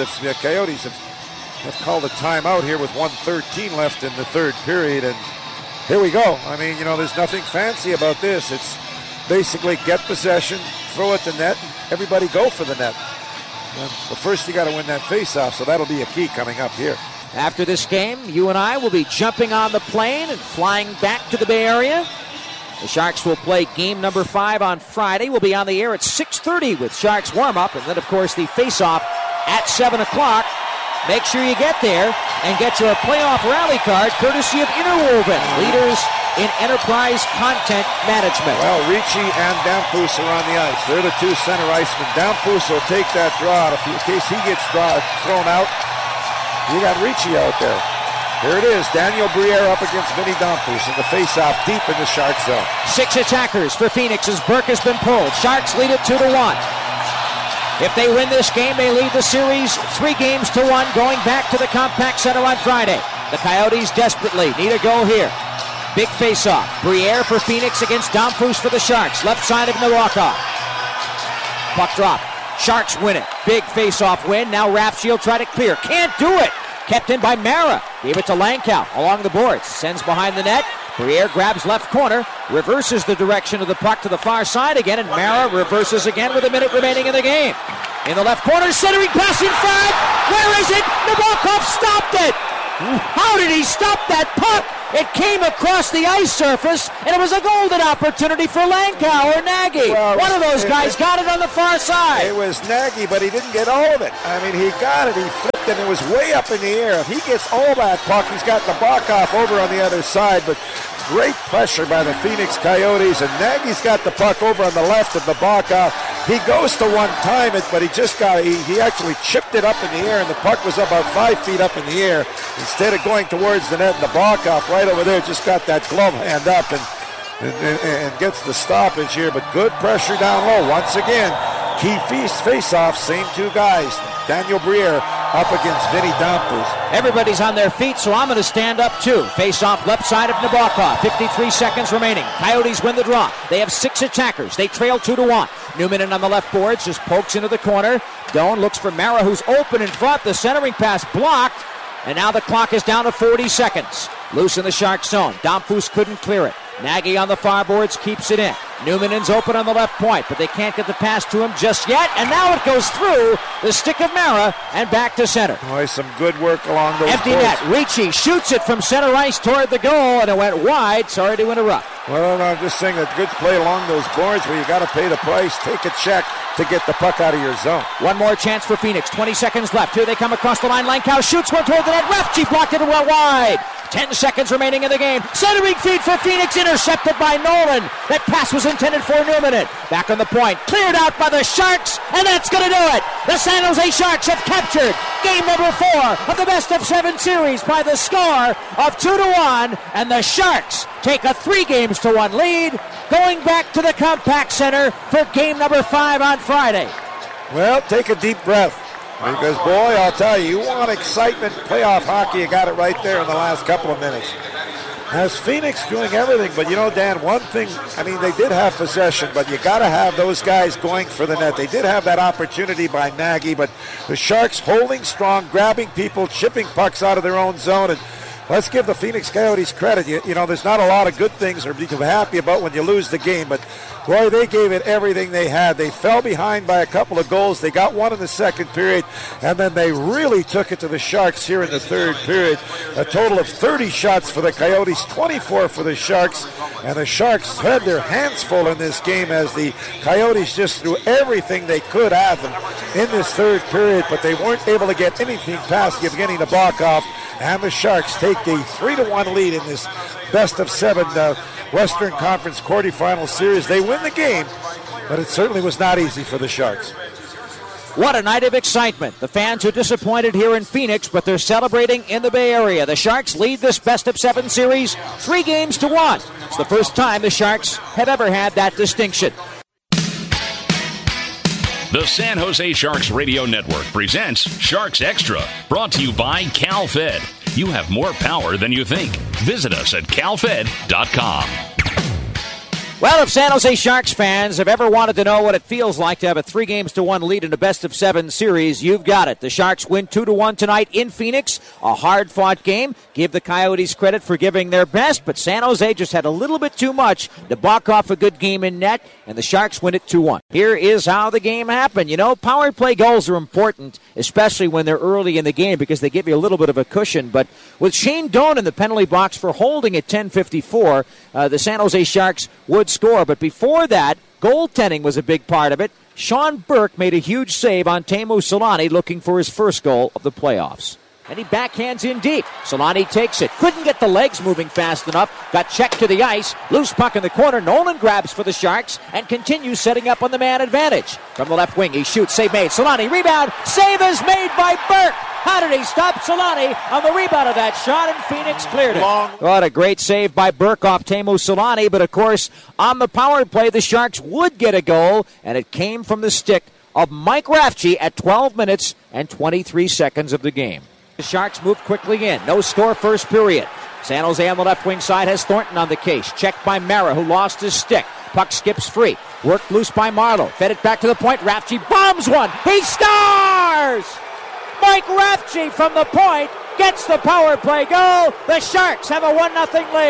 have called a timeout here with 1:13 left in the third period, and here we go. I mean, there's nothing fancy about this. It's basically get possession, throw at the net, and everybody go for the net. But first you got to win that faceoff, so that'll be a key coming up here. After this game, you and I will be jumping on the plane and flying back to the Bay Area. The Sharks will play game number 5 on Friday. We'll be on the air at 6:30 with Sharks warm-up, and then, of course, the face-off at 7 o'clock. Make sure you get there and get your playoff rally card courtesy of Interwoven, leaders in enterprise content management. Well, Ricci and Damphousse are on the ice. They're the two center icemen. Damphousse will take that draw. In case he gets thrown out, you got Ricci out there. Here it is, Daniel Briere up against Vinny Damphousse in the face-off deep in the Shark zone. 6 attackers for Phoenix as Burke has been pulled. Sharks lead it 2-1. If they win this game, they lead the series 3-1 going back to the Compact Center on Friday. The Coyotes desperately need a goal here. Big face-off. Briere for Phoenix against Damphousse for the Sharks. Left side of Nabokov. Puck drop. Sharks win it. Big face-off win. Now Rathje will try to clear. Can't do it. Kept in by Mara. Gave it to Langkow along the boards. Sends behind the net. Briere grabs left corner, reverses the direction of the puck to the far side again, and Mara reverses again with a minute remaining in the game. In the left corner, centering pass in front. Where is it? Nabokov stopped it. How did he stop that puck? It came across the ice surface, and it was a golden opportunity for Langkow or Nagy. Well, one of those guys got it on the far side. It was Nagy, but he didn't get all of it. I mean, he got it, he flipped, and it was way up in the air. If he gets all that puck, he's got Nabokov over on the other side, but great pressure by the Phoenix Coyotes, and Nagy's got the puck over on the left of Nabokov. He goes to one-time it, but he actually chipped it up in the air, and the puck was about 5 feet up in the air. Instead of going towards the net, Nabokov right over there just got that glove hand up and gets the stoppage here, but good pressure down low. Once again, key face-off, same two guys. Daniel Briere up against Vinny Damphousse. Everybody's on their feet, so I'm going to stand up too. Face-off left side of Nabokov. 53 seconds remaining. Coyotes win the draw. They have 6 attackers. They trail 2-1. Newman on the left boards just pokes into the corner. Doan looks for Mara, who's open in front. The centering pass blocked. And now the clock is down to 40 seconds. Loose in the Shark zone. Damphousse couldn't clear it. Nagy on the far boards keeps it in. Newman's open on the left point, but they can't get the pass to him just yet. And now it goes through the stick of Mara and back to center. Boy, some good work along those Empty boards. net. Ricci shoots it from center ice toward the goal, and it went wide. Sorry to interrupt. Well, I'm just saying that good play along those boards where you got to pay the price, take a check to get the puck out of your zone. One more chance for Phoenix. 20 seconds left. Here they come across the line. Langkow shoots one toward the net. Rafchi blocked it and went wide. 10 seconds remaining in the game. Centering feed for Phoenix, intercepted by Nolan. That pass was intended for Newman. Back on the point, cleared out by the Sharks, and that's going to do it. The San Jose Sharks have captured game number 4 of the best-of-7 series by the score of 2-1, and the Sharks take a 3-1 lead, going back to the Compaq Center for game number 5 on Friday. Well, take a deep breath. Because, boy, I'll tell you, you want excitement, playoff hockey, you got it right there in the last couple of minutes. Has Phoenix doing everything, but you know, Dan, one thing, I mean, they did have possession, but you got to have those guys going for the net. They did have that opportunity by Nagy, but the Sharks holding strong, grabbing people, chipping pucks out of their own zone, and let's give the Phoenix Coyotes credit. You know, there's not a lot of good things to be happy about when you lose the game, but boy, they gave it everything they had. They fell behind by a couple of goals. They got one in the second period, and then they really took it to the Sharks here in the third period. A total of 30 shots for the Coyotes, 24 for the Sharks, and the Sharks had their hands full in this game as the Coyotes just threw everything they could at them in this third period, but they weren't able to get anything past Yevgeny Nabokov, and the Sharks take the 3-1 lead in this best-of-7 Western Conference quarterfinal series. They win the game, but it certainly was not easy for the Sharks. What a night of excitement. The fans are disappointed here in Phoenix, but they're celebrating in the Bay Area. The Sharks lead this best-of-7 series 3-1. It's the first time the Sharks have ever had that distinction. The San Jose Sharks Radio Network presents Sharks Extra, brought to you by CalFed. You have more power than you think. Visit us at calfed.com. Well, if San Jose Sharks fans have ever wanted to know what it feels like to have a 3-1 lead in a best-of-7 series, you've got it. The Sharks win 2-1 tonight in Phoenix. A hard-fought game. Give the Coyotes credit for giving their best, but San Jose just had a little bit too much to balk off a good game in net, and the Sharks win it 2-1. Here is how the game happened. You know, power play goals are important, especially when they're early in the game, because they give you a little bit of a cushion. But with Shane Doan in the penalty box for holding at 10:54, the San Jose Sharks would score. But before that, goaltending was a big part of it. Sean Burke made a huge save on Teemu Selanne, looking for his first goal of the playoffs. And he backhands in deep. Selanne takes it. Couldn't get the legs moving fast enough. Got checked to the ice. Loose puck in the corner. Nolan grabs for the Sharks and continues setting up on the man advantage. From the left wing, he shoots. Save made. Selanne, rebound. Save is made by Burke. How did he stop Selanne on the rebound of that shot, and Phoenix cleared it? What a great save by Burke off Teemu Selanne, but of course, on the power play, the Sharks would get a goal, and it came from the stick of Mike Rafchi at 12 minutes and 23 seconds of the game. The Sharks moved quickly in. No score first period. San Jose on the left wing side has Thornton on the case. Checked by Mara, who lost his stick. Puck skips free. Worked loose by Marleau. Fed it back to the point. Rafchi bombs one. He scores! Mike Rafchi from the point gets the power play goal. The Sharks have a 1-0 lead.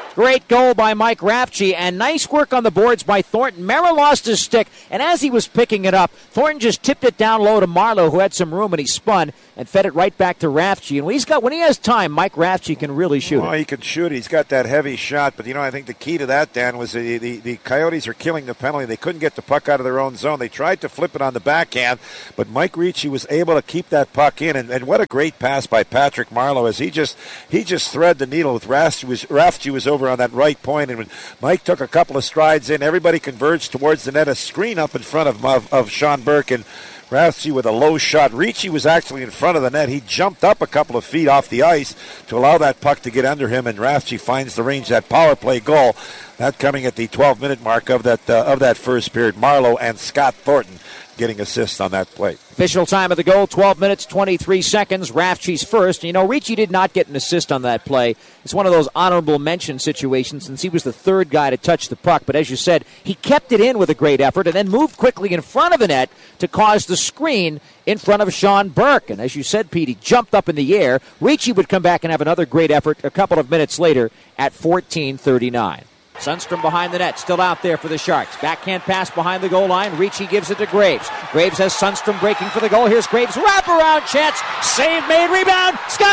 Great goal by Mike Rafchi, and nice work on the boards by Thornton. Mara lost his stick, and as he was picking it up, Thornton just tipped it down low to Marlowe, who had some room, and he spun and fed it right back to Rafchi. And when he has time, Mike Rafchi can really shoot it. He can shoot. He's got that heavy shot, but I think the key to that, Dan, was the Coyotes are killing the penalty. They couldn't get the puck out of their own zone. They tried to flip it on the backhand, but Mike Ricci was able to keep that puck in, and what a great pass by Patrick Marlowe as he just threaded the needle with Rafchi was over on that right point, and when Mike took a couple of strides in, everybody converged towards the net, a screen up in front of Sean Burke, and Rafchi with a low shot. Ricci was actually in front of the net. He jumped up a couple of feet off the ice to allow that puck to get under him, and Rafchi finds the range. That power play goal, that coming at the 12-minute mark of that first period. Marlowe and Scott Thornton getting assists on that play. Official time of the goal, 12 minutes, 23 seconds. Rafchi's first. Ricci did not get an assist on that play. It's one of those honorable mention situations since he was the third guy to touch the puck. But as you said, he kept it in with a great effort and then moved quickly in front of the net to cause the screen in front of Sean Burke. And as you said, Pete, he jumped up in the air. Ricci would come back and have another great effort a couple of minutes later at 14:39. Sundstrom behind the net, still out there for the Sharks. Backhand pass behind the goal line. Ricci gives it to Graves. Graves has Sundstrom breaking for the goal. Here's Graves' wraparound chance. Save made, rebound, score!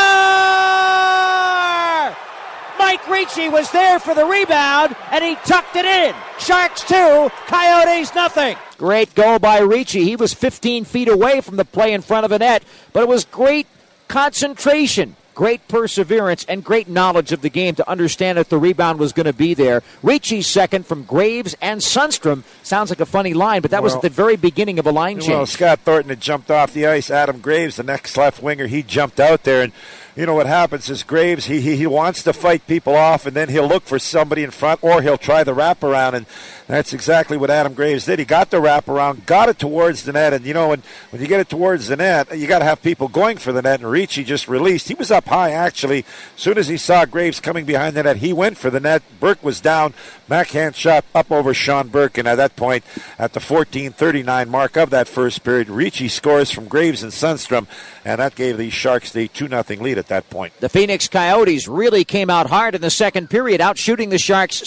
Mike Ricci was there for the rebound, and he tucked it in. Sharks 2, Coyotes nothing. Great goal by Ricci. He was 15 feet away from the play in front of the net, but it was great concentration. Great perseverance and great knowledge of the game to understand that the rebound was going to be there. Ricci's second from Graves and Sundstrom. Sounds like a funny line, but that was at the very beginning of a line change. Well, Scott Thornton had jumped off the ice. Adam Graves, the next left winger, he jumped out there. And what happens is Graves, he wants to fight people off, and then he'll look for somebody in front, or he'll try the wraparound, and that's exactly what Adam Graves did. He got the wraparound, got it towards the net, and when you get it towards the net, you got to have people going for the net, and Ricci just released. He was up high, actually. As soon as he saw Graves coming behind the net, he went for the net. Burke was down, backhand shot up over Sean Burke, and at that point, at the 14:39 mark of that first period, Ricci scores from Graves and Sundstrom, and that gave the Sharks the 2-0 lead at that point. The Phoenix Coyotes really came out hard in the second period, outshooting the Sharks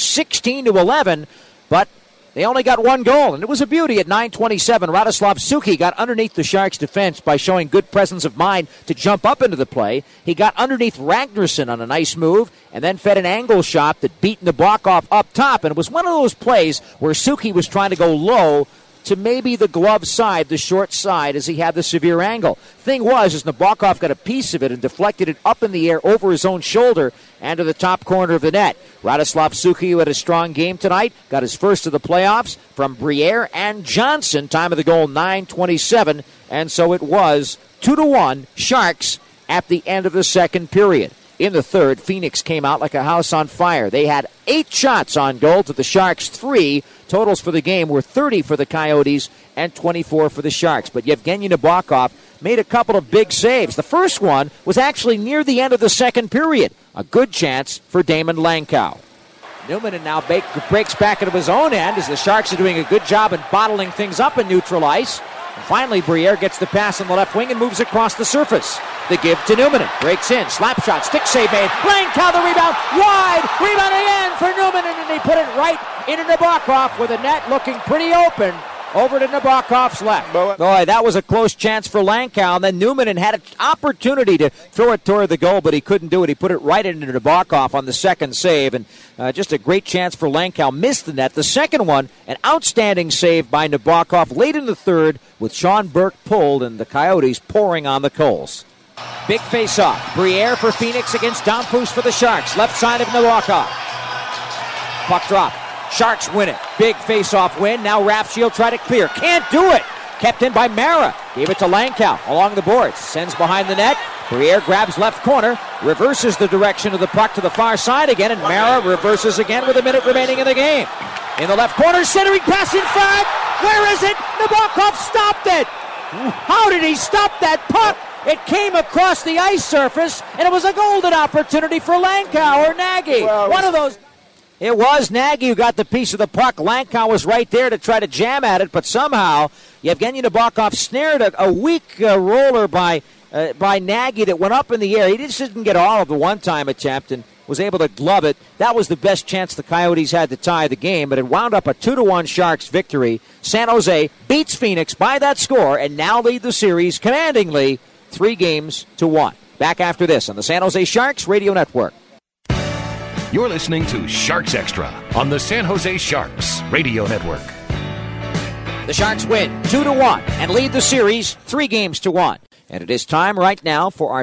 16-11, but they only got one goal, and it was a beauty at 9:27. Radoslav Suki got underneath the Sharks' defense by showing good presence of mind to jump up into the play. He got underneath Ragnarsson on a nice move and then fed an angle shot that beat Nabokov up top, and it was one of those plays where Suki was trying to go low to maybe the glove side, the short side, as he had the severe angle. Thing was, is Nabokov got a piece of it and deflected it up in the air over his own shoulder and to the top corner of the net. Radoslav Suki, who had a strong game tonight, got his first of the playoffs from Briere and Johnson. Time of the goal, 9:27, and so it was 2-1 Sharks at the end of the second period. In the third, Phoenix came out like a house on fire. They had 8 shots on goal to the Sharks' 3. Totals for the game were 30 for the Coyotes and 24 for the Sharks. But Yevgeny Nabokov made a couple of big saves. The first one was actually near the end of the second period. A good chance for Damon Langkow. Newman now breaks back into his own end as the Sharks are doing a good job in bottling things up in neutral ice. And finally, Briere gets the pass on the left wing and moves across the surface. The give to Newman. Breaks in. Slap shot. Stick save made. Langkow the rebound. Wide. Rebound again for Newman. And he put it right into Nabokov with the net looking pretty open. Over to Nabokov's left. Boy, that was a close chance for Langkow. And then Newman had an opportunity to throw it toward the goal, but he couldn't do it. He put it right into Nabokov on the second save. And just a great chance for Langkow. Missed the net. The second one, an outstanding save by Nabokov late in the third with Sean Burke pulled and the Coyotes pouring on the coals. Big face-off. Briere for Phoenix against Domfus for the Sharks. Left side of Nabokov. Puck drop. Sharks win it. Big face-off win. Now Rafchi will try to clear. Can't do it. Kept in by Mara. Gave it to Langkow along the boards. Sends behind the net. Briere grabs left corner. Reverses the direction of the puck to the far side again. And Mara reverses again with a minute remaining in the game. In the left corner, centering pass in front. Where is it? Nabokov stopped it. How did he stop that puck? It came across the ice surface, and it was a golden opportunity for Langkow or Nagy. One of those. It was Nagy who got the piece of the puck. Langkow was right there to try to jam at it, but somehow Yevgeny Nabokov snared a weak roller by by Nagy that went up in the air. He just didn't get all of the one-time attempt and was able to glove it. That was the best chance the Coyotes had to tie the game, but it wound up a 2-1 Sharks victory. San Jose beats Phoenix by that score and now lead the series commandingly 3-1. Back after this on the San Jose Sharks Radio Network. You're listening to Sharks Extra on the San Jose Sharks Radio Network. The Sharks win 2-1 and lead the series 3-1. And it is time right now for our